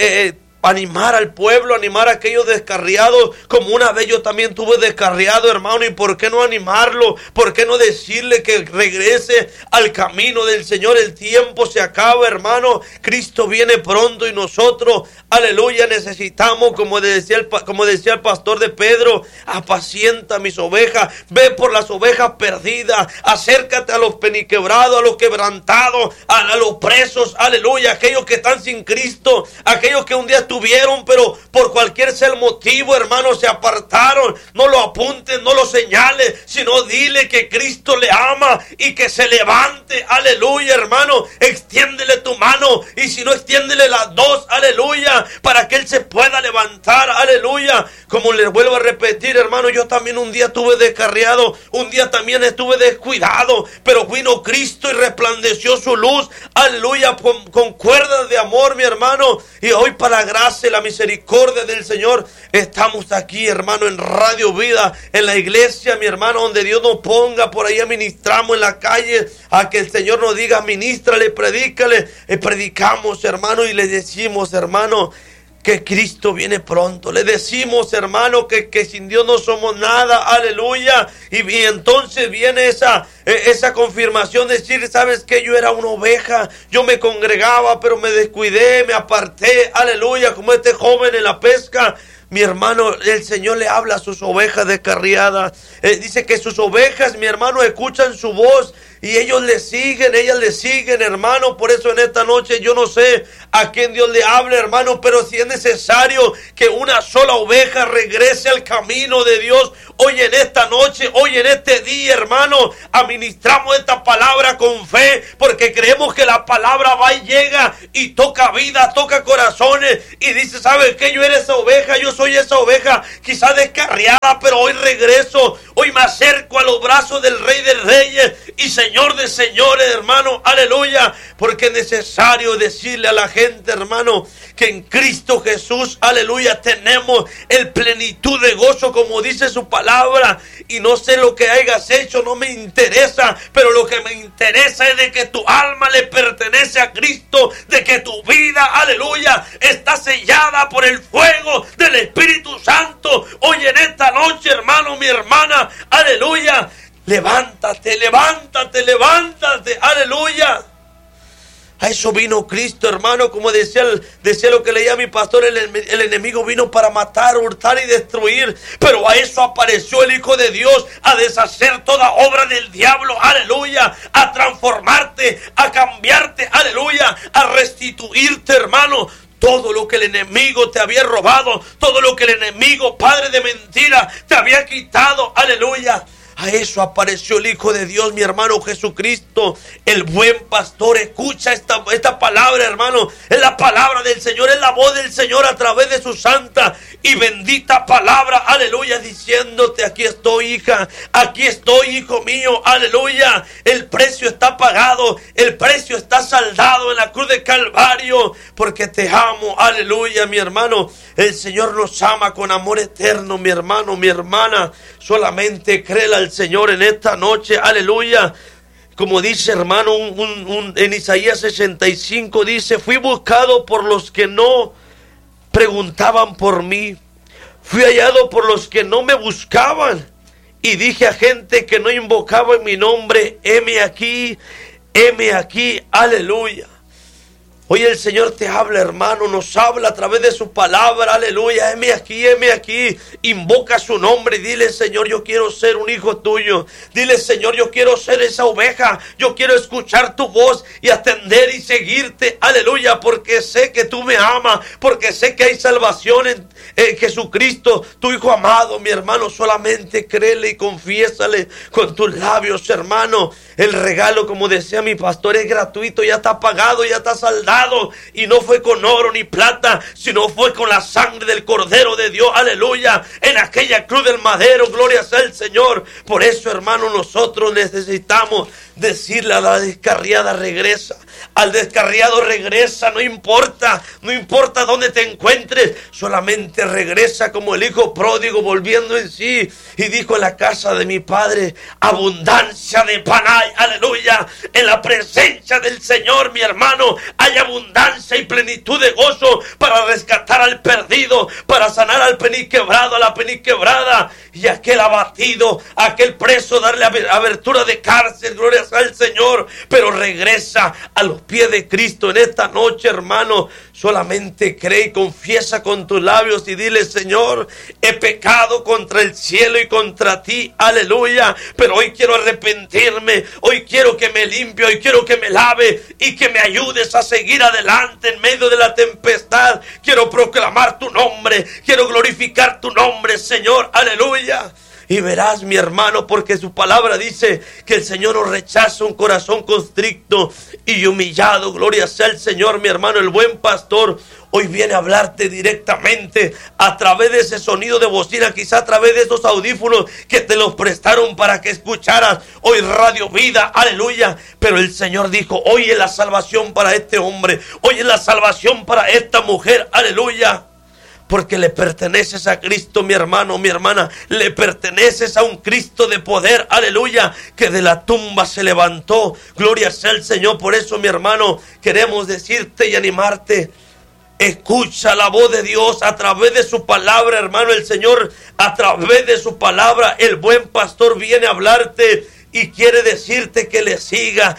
animar al pueblo, animar a aquellos descarriados, como una vez yo también tuve descarriado, hermano, y por qué no animarlo, por qué no decirle que regrese al camino del Señor. El tiempo se acaba, hermano, Cristo viene pronto y nosotros, aleluya, necesitamos, como decía el pastor de Pedro, apacienta mis ovejas, ve por las ovejas perdidas, acércate a los peniquebrados, a los quebrantados, a los presos, aleluya, aquellos que están sin Cristo, aquellos que un día tuvieron, pero por cualquier sea el motivo, hermano, se apartaron. No lo apunten, no lo señales, sino dile que Cristo le ama y que se levante, aleluya, hermano. Extiéndele tu mano, y si no, extiéndele las dos, aleluya, para que Él se pueda levantar, aleluya. Como les vuelvo a repetir, hermano, yo también un día estuve descarriado, un día también estuve descuidado, pero vino Cristo y resplandeció su luz, aleluya, con cuerdas de amor, mi hermano, y hoy para la gracia y la misericordia del Señor estamos aquí, hermano, en Radio Vida, en la iglesia, mi hermano, donde Dios nos ponga. Por ahí ministramos en la calle, a que el Señor nos diga, ministrale, predícale, predicamos, hermano, y le decimos, hermano, que Cristo viene pronto. Le decimos, hermano, que sin Dios no somos nada, aleluya. Y entonces viene esa confirmación de decir, ¿sabes qué? Yo era una oveja, yo me congregaba, pero me descuidé, me aparté, aleluya, como este joven en la pesca. Mi hermano, el Señor le habla a sus ovejas descarriadas. Dice que sus ovejas, mi hermano, escuchan su voz y ellos le siguen, ellas le siguen, hermano. Por eso en esta noche yo no sé a quién Dios le hable, hermano, pero si es necesario que una sola oveja regrese al camino de Dios, hoy en esta noche, hoy en este día, hermano, administramos esta palabra con fe, porque creemos que la palabra va y llega y toca vida, toca corazones, y dice, ¿sabe qué? Yo era esa oveja, yo soy esa oveja, quizás descarriada, pero hoy regreso, hoy me acerco a los brazos del Rey de Reyes y Señor de Señores, hermano, aleluya, porque es necesario decirle a la gente, hermano, que en Cristo Jesús, aleluya, tenemos el plenitud de gozo, como dice su palabra, y no sé lo que hayas hecho, no me interesa, pero lo que me interesa es de que tu alma le pertenece a Cristo, de que tu vida, aleluya, está sellada por el fuego del Espíritu Santo. Hoy en esta noche, hermano, mi hermana, aleluya, levántate, levántate, levántate, aleluya. A eso vino Cristo, hermano, como decía lo que leía mi pastor, el enemigo vino para matar, hurtar y destruir, pero a eso apareció el Hijo de Dios, a deshacer toda obra del diablo, aleluya, a transformarte, a cambiarte, aleluya, a restituirte, hermano. Todo lo que el enemigo te había robado, todo lo que el enemigo, padre de mentira, te había quitado, aleluya. A eso apareció el Hijo de Dios, mi hermano Jesucristo, el buen pastor. Escucha esta palabra, hermano. Es la palabra del Señor, es la voz del Señor a través de su santa y bendita palabra, aleluya, diciéndote, aquí estoy, hija, aquí estoy, hijo mío, aleluya. El precio está pagado, el precio está saldado en la cruz de Calvario, porque te amo, aleluya, mi hermano. El Señor nos ama con amor eterno, mi hermano, mi hermana. Solamente créela al Señor en esta noche, aleluya. Como dice, hermano, en Isaías 65 dice, fui buscado por los que no preguntaban por mí, fui hallado por los que no me buscaban, y dije a gente que no invocaba en mi nombre, heme aquí, aleluya. Hoy el Señor te habla, hermano, nos habla a través de su palabra, aleluya, heme aquí, invoca su nombre y dile, Señor, yo quiero ser un hijo tuyo, dile, Señor, yo quiero ser esa oveja, yo quiero escuchar tu voz y atender y seguirte, aleluya, porque sé que tú me amas, porque sé que hay salvación en Jesucristo, tu Hijo amado, mi hermano, solamente créele y confiésale con tus labios, hermano. El regalo, como decía mi pastor, es gratuito, ya está pagado, ya está saldado, y no fue con oro ni plata, sino fue con la sangre del Cordero de Dios, aleluya, en aquella cruz del madero, gloria sea el Señor. Por eso, hermano, nosotros necesitamos decirle a la descarriada, regresa, al descarriado regresa, no importa dónde te encuentres, solamente regresa como el hijo pródigo volviendo en sí, y dijo, en la casa de mi padre abundancia de pan hay, aleluya. En la presencia del Señor, mi hermano, hay abundancia y plenitud de gozo para rescatar al perdido, para sanar al peniquebrado, a la peniquebrada, y aquel abatido, aquel preso, darle abertura de cárcel, gloria sea al Señor. Pero regresa a los pies de Cristo en esta noche, hermano. Solamente cree y confiesa con tus labios y dile, Señor, he pecado contra el cielo y contra ti, aleluya, pero hoy quiero arrepentirme, hoy quiero que me limpie, hoy quiero que me lave y que me ayudes a seguir adelante en medio de la tempestad. Quiero proclamar tu nombre, quiero glorificar tu nombre, Señor, aleluya. Y verás, mi hermano, porque su palabra dice que el Señor nos rechaza un corazón constricto y humillado. Gloria sea el Señor, mi hermano, el buen pastor. Hoy viene a hablarte directamente a través de ese sonido de bocina, quizá a través de esos audífonos que te los prestaron para que escucharas hoy Radio Vida, aleluya. Pero el Señor dijo, hoy es la salvación para este hombre, hoy es la salvación para esta mujer, aleluya. Porque le perteneces a Cristo, mi hermano, mi hermana. Le perteneces a un Cristo de poder, aleluya, que de la tumba se levantó. Gloria sea el Señor. Por eso, mi hermano, queremos decirte y animarte. Escucha la voz de Dios a través de su palabra, hermano. El Señor, a través de su palabra, el buen pastor viene a hablarte y quiere decirte que le sigas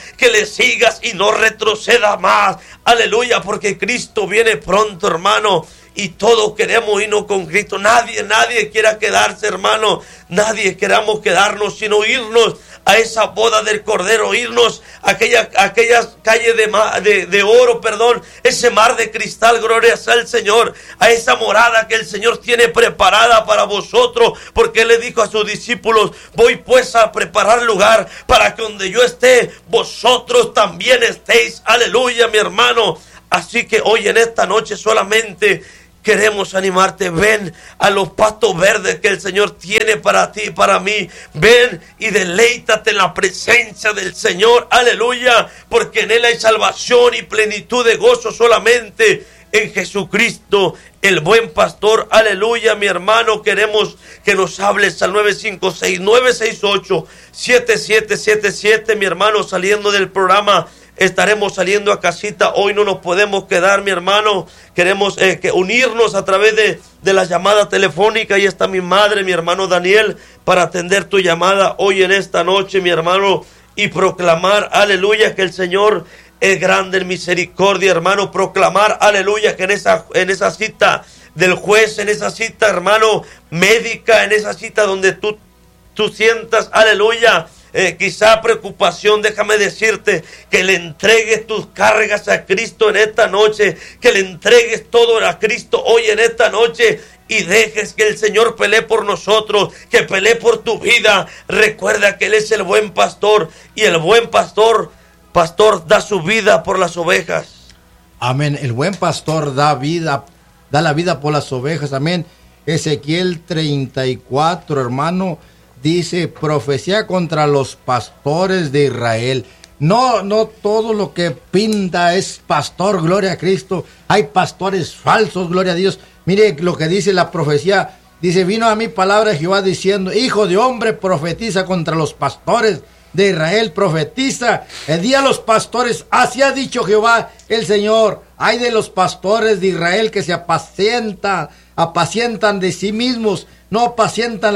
y no retroceda más. Aleluya, porque Cristo viene pronto, hermano. Y todos queremos irnos con Cristo. Nadie quiera quedarse, hermano. Nadie queramos quedarnos, sino irnos a esa boda del Cordero, irnos a aquellas calles de oro, ese mar de cristal, gloria sea al Señor, a esa morada que el Señor tiene preparada para vosotros, porque Él le dijo a sus discípulos: voy pues a preparar lugar para que donde yo esté, vosotros también estéis. Aleluya, mi hermano. Así que hoy en esta noche solamente queremos animarte. Ven a los pastos verdes que el Señor tiene para ti y para mí. Ven y deleítate en la presencia del Señor. Aleluya, porque en Él hay salvación y plenitud de gozo solamente en Jesucristo, el buen pastor. Aleluya, mi hermano. Queremos que nos hables al 956-968-7777, mi hermano. Saliendo del programa, estaremos saliendo a casita. Hoy no nos podemos quedar, mi hermano. Queremos unirnos a través de la llamada telefónica. Ahí está mi madre, mi hermano Daniel, para atender tu llamada hoy en esta noche, mi hermano, y proclamar, aleluya, que el Señor es grande en misericordia, hermano. Proclamar, aleluya, que en esa cita del juez, en esa cita, hermano, médica, en esa cita donde tú sientas, aleluya, quizá preocupación, déjame decirte que le entregues tus cargas a Cristo en esta noche, que le entregues todo a Cristo hoy en esta noche, y dejes que el Señor pelee por nosotros, que pelee por tu vida. Recuerda que Él es el buen pastor, y el buen pastor da su vida por las ovejas. Amén. El buen pastor da la vida por las ovejas. Amén. Ezequiel 34, hermano, dice: profecía contra los pastores de Israel. No todo lo que pinta es pastor, gloria a Cristo. Hay pastores falsos, gloria a Dios. Mire lo que dice la profecía. Dice: vino a mí palabra de Jehová diciendo: hijo de hombre, profetiza contra los pastores de Israel, profetiza el día de los pastores. Así ha dicho Jehová el Señor: ay de los pastores de Israel que se apacientan de sí mismos, no apacientan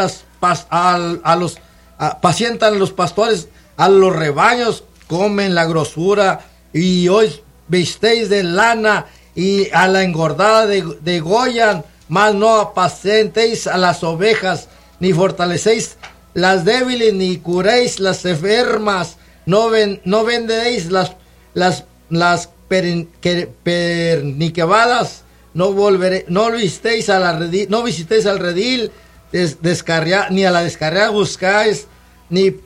apacientan los pastores a los rebaños, comen la grosura, y hoy vestéis de lana, y a la engordada degollan, mas no apacentéis a las ovejas, ni fortalecéis las débiles, ni curéis las enfermas, no vendéis las perniquebadas, no visitéis al redil, ni a la descarriada buscáis, ni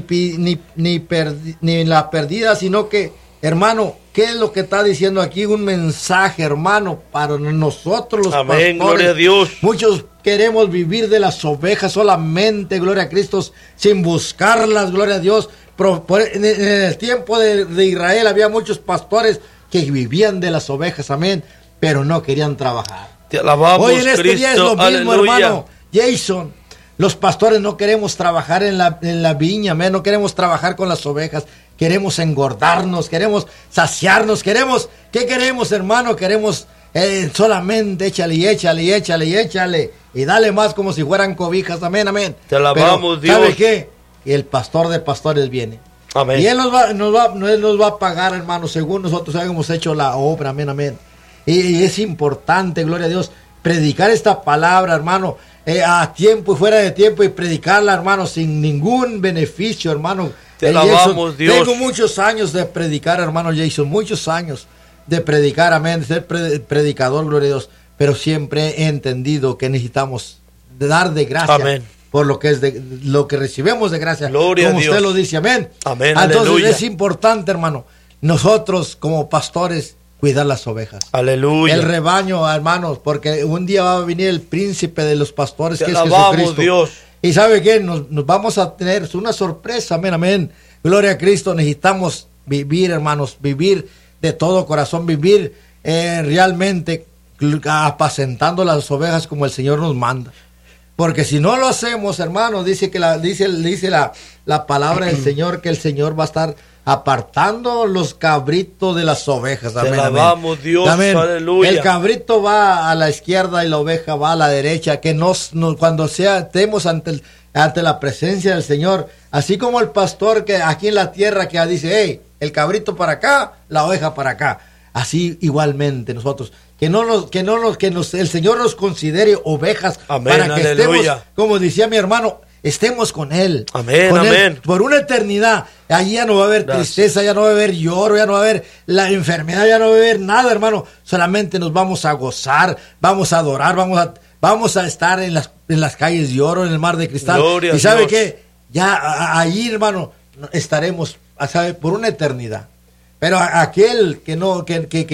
la perdida, sino que, hermano, ¿qué es lo que está diciendo aquí? Un mensaje, hermano, para nosotros los Amén, pastores. gloria a Dios. Muchos queremos vivir de las ovejas solamente, gloria a Cristo, sin buscarlas, gloria a Dios. En el tiempo de Israel había muchos pastores que vivían de las ovejas, amén, pero no querían trabajar. Te alabamos, hoy en este Cristo, día es lo mismo, aleluya, hermano Jason. Los pastores no queremos trabajar en la viña, amén, no queremos trabajar con las ovejas. Queremos engordarnos, queremos saciarnos, ¿qué queremos, hermano? Queremos solamente échale, y dale más como si fueran cobijas, amén, amén. Te alabamos, Dios. ¿Sabe qué? Y el pastor de pastores viene. Amén. Y Él nos va a pagar, hermano, según nosotros hemos hecho la obra, amén, amén. Y es importante, gloria a Dios, predicar esta palabra, hermano, a tiempo y fuera de tiempo, y predicarla, hermano, sin ningún beneficio, hermano. Te alabamos, Dios. Tengo muchos años de predicar, hermano Jason, muchos años de predicar, amén, de ser predicador, gloria a Dios, pero siempre he entendido que necesitamos dar de gracia, amén, por lo que recibimos de gracia, gloria como a Dios. usted lo dice, amén. Amén, entonces aleluya. es importante, hermano, nosotros como pastores cuidar las ovejas, aleluya, el rebaño, hermanos, porque un día va a venir el príncipe de los pastores, Te que es alabamos, Jesucristo. Dios. Y ¿sabe qué? Nos vamos a tener una sorpresa, amén, amén. Gloria a Cristo. Necesitamos vivir, hermanos, vivir de todo corazón, vivir realmente apacentando las ovejas como el Señor nos manda. Porque si no lo hacemos, hermanos, dice la palabra del Señor, que el Señor va a estar apartando los cabritos de las ovejas. Amén, Te alabamos, amén. Dios, Amén. aleluya. El cabrito va a la izquierda y la oveja va a la derecha. Que cuando estemos ante la presencia del Señor, así como el pastor que aquí en la tierra que dice: hey, el cabrito para acá, la oveja para acá. Así igualmente nosotros, el Señor nos considere ovejas. Amén, para que aleluya. estemos, como decía mi hermano, estemos con Él. Amén, con amén. Él por una eternidad. Allí ya no va a haber tristeza, ya no va a haber lloro, ya no va a haber la enfermedad, ya no va a haber nada, hermano. Solamente nos vamos a gozar, vamos a adorar, vamos a estar en las calles de oro, en el mar de cristal. Gloria y sabe Dios. que ya allí, hermano, estaremos, ¿sabe? Por una eternidad. Pero aquel que no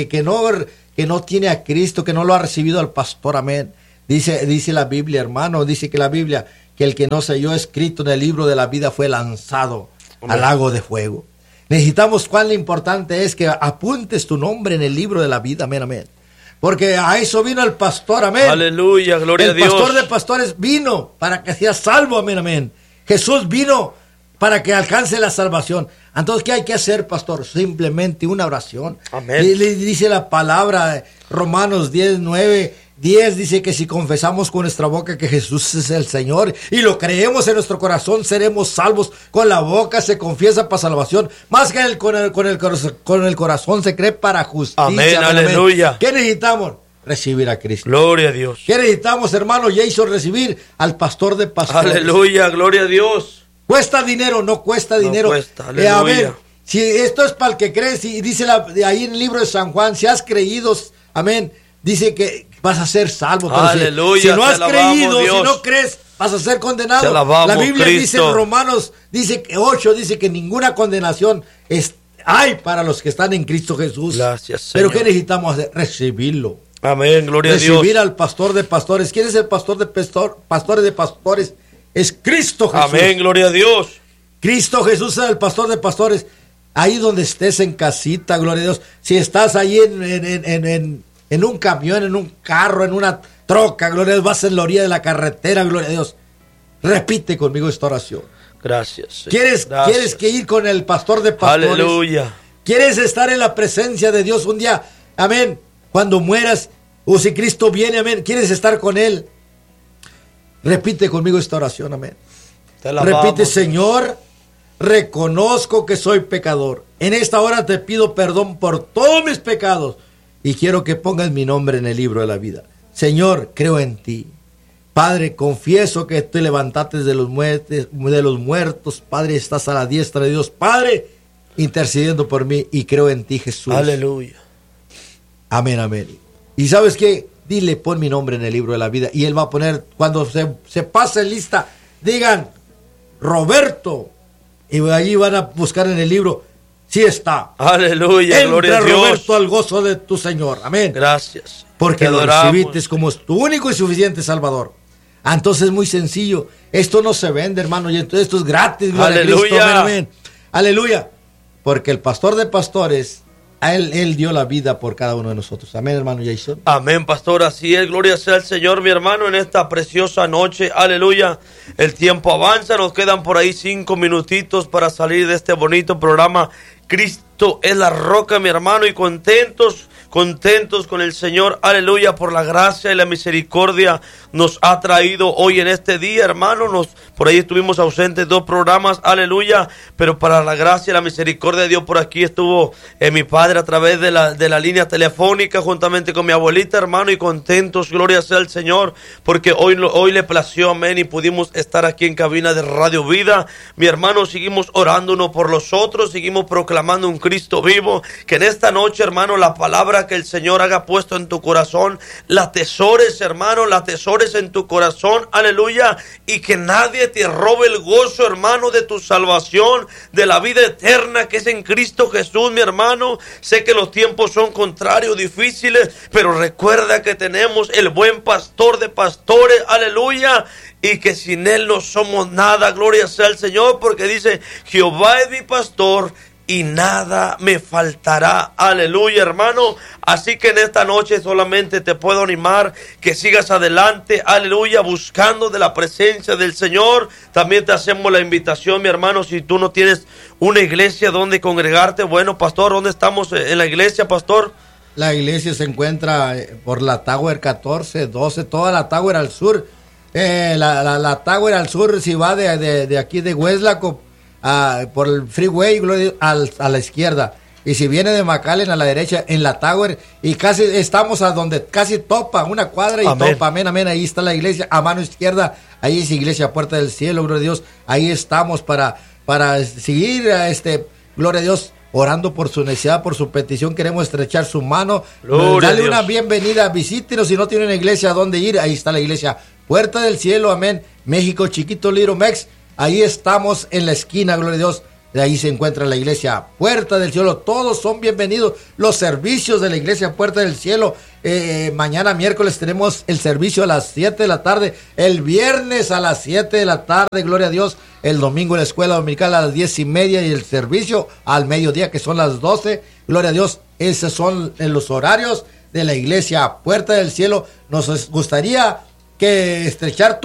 tiene a Cristo, que no lo ha recibido al pastor, amén. Dice la Biblia, hermano, dice que la Biblia, que el que no se halló escrito en el libro de la vida fue lanzado al lago de fuego. Necesitamos, cuán importante es que apuntes tu nombre en el libro de la vida, amén, amén. Porque a eso vino el pastor, amén. Aleluya, gloria a Dios. El pastor de pastores vino para que seas salvo, amén, amén. Jesús vino para que alcance la salvación. Entonces, ¿qué hay que hacer, pastor? Simplemente una oración. Amén. Le dice la palabra, Romanos 10:10, dice que si confesamos con nuestra boca que Jesús es el Señor y lo creemos en nuestro corazón, seremos salvos. Con la boca se confiesa para salvación, más que con el corazón se cree para justicia. Amén, aleluya. ¿Qué necesitamos? Recibir a Cristo. Gloria a Dios. ¿Qué necesitamos, hermano Jason? Recibir al pastor de pastores. Aleluya, gloria a Dios. ¿Cuesta dinero? No cuesta dinero. Cuesta, aleluya. A ver, si esto es para el que crees, y dice ahí en el libro de San Juan, si has creído, amén, dice que vas a ser salvo. Pero Aleluya, si no has alabamos, creído, Dios. Si no crees, vas a ser condenado. Te alabamos, la Biblia Cristo. dice en Romanos, dice que 8, dice que ninguna condenación hay para los que están en Cristo Jesús. Gracias, Pero Señor. ¿qué necesitamos hacer? Recibirlo. Amén, gloria a Dios. Recibir al pastor de pastores. ¿Quién es el pastor de pastores de pastores? Es Cristo Jesús. Amén, gloria a Dios. Cristo Jesús es el pastor de pastores. Ahí donde estés en casita, gloria a Dios. Si estás ahí en un camión, en un carro, en una troca, gloria a Dios, vas en la orilla de la carretera, gloria a Dios. Repite conmigo esta oración. Gracias, Señor. Gracias. ¿Quieres que ir con el pastor de pastores? Aleluya. ¿Quieres estar en la presencia de Dios un día? Amén. Cuando mueras, o si Cristo viene, amén. ¿Quieres estar con Él? Repite conmigo esta oración, amén. Te alabamos, Repite, Dios. Señor, reconozco que soy pecador. En esta hora te pido perdón por todos mis pecados y quiero que pongas mi nombre en el libro de la vida. Señor, creo en ti. Padre, confieso que te levantaste de los muertos. Padre, estás a la diestra de Dios. Padre, intercediendo por mí y creo en ti, Jesús. Aleluya. Amén, amén. ¿Y sabes qué? Dile, pon mi nombre en el libro de la vida y Él va a poner, cuando se pase lista, digan, Roberto, y allí van a buscar en el libro, sí está. Aleluya, gloria Entra, a Dios. Roberto, al gozo de tu Señor. Amén. Gracias. Porque Te lo adoramos. recibiste como tu único y suficiente Salvador. Entonces es muy sencillo. Esto no se vende, hermano, y entonces esto es gratis. Gloria a Aleluya. Cristo. Amén, amén. Aleluya. Porque el pastor de pastores, a él dio la vida por cada uno de nosotros. Amén, hermano Jason. Amén, pastor, así es, gloria sea al Señor, mi hermano, en esta preciosa noche, aleluya, el tiempo avanza, nos quedan por ahí 5 minutitos para salir de este bonito programa, Cristo es la roca, mi hermano, y contentos con el Señor, aleluya, por la gracia y la misericordia nos ha traído hoy en este día, hermano. Por ahí estuvimos ausentes 2 programas, aleluya, pero para la gracia y la misericordia de Dios por aquí estuvo mi padre a través de la línea telefónica juntamente con mi abuelita, hermano, y contentos, gloria sea al Señor, porque hoy le plació, amén, y pudimos estar aquí en cabina de Radio Vida, mi hermano. Seguimos orando uno por los otros, seguimos proclamando un Cristo vivo, que en esta noche, hermano, la palabra que el Señor haga puesto en tu corazón, la atesores, hermano, la atesores en tu corazón, aleluya, y que nadie te robe el gozo, hermano, de tu salvación, de la vida eterna que es en Cristo Jesús, mi hermano. Sé que los tiempos son contrarios, difíciles, pero recuerda que tenemos el buen pastor de pastores, aleluya, y que sin Él no somos nada, gloria sea al Señor, porque dice, Jehová es mi pastor y nada me faltará, aleluya, hermano. Así que en esta noche solamente te puedo animar que sigas adelante, aleluya, buscando de la presencia del Señor. También te hacemos la invitación, mi hermano, si tú no tienes una iglesia donde congregarte, bueno, pastor, ¿dónde estamos en la iglesia, pastor? La iglesia se encuentra por la Tower 14, 12, toda la Tower al sur. La Tower al sur, si va de aquí de Hueslaco, por el freeway a la izquierda. Y si viene de McAllen a la derecha, en la Tower, y casi estamos a donde casi topa, una cuadra y Amén. topa, amén, amén. Ahí está la iglesia, a mano izquierda, ahí es Iglesia Puerta del Cielo, gloria a Dios. Ahí estamos para seguir, gloria a Dios, orando por su necesidad, por su petición. Queremos estrechar su mano, Gloria darle a Dios. una bienvenida, visítenos. Si no tiene una iglesia a dónde ir, ahí está la iglesia Puerta del Cielo, amén. México chiquito, Little Mex, ahí estamos en la esquina, gloria a Dios. De ahí se encuentra la iglesia Puerta del Cielo. Todos son bienvenidos. Los servicios de la iglesia Puerta del Cielo. Mañana miércoles tenemos el servicio a las 7 de la tarde. El viernes a las 7 de la tarde, gloria a Dios. El domingo la escuela dominical a las 10:30 y el servicio al mediodía, que son las 12. Gloria a Dios. Esos son los horarios de la iglesia Puerta del Cielo. Nos gustaría que estrechar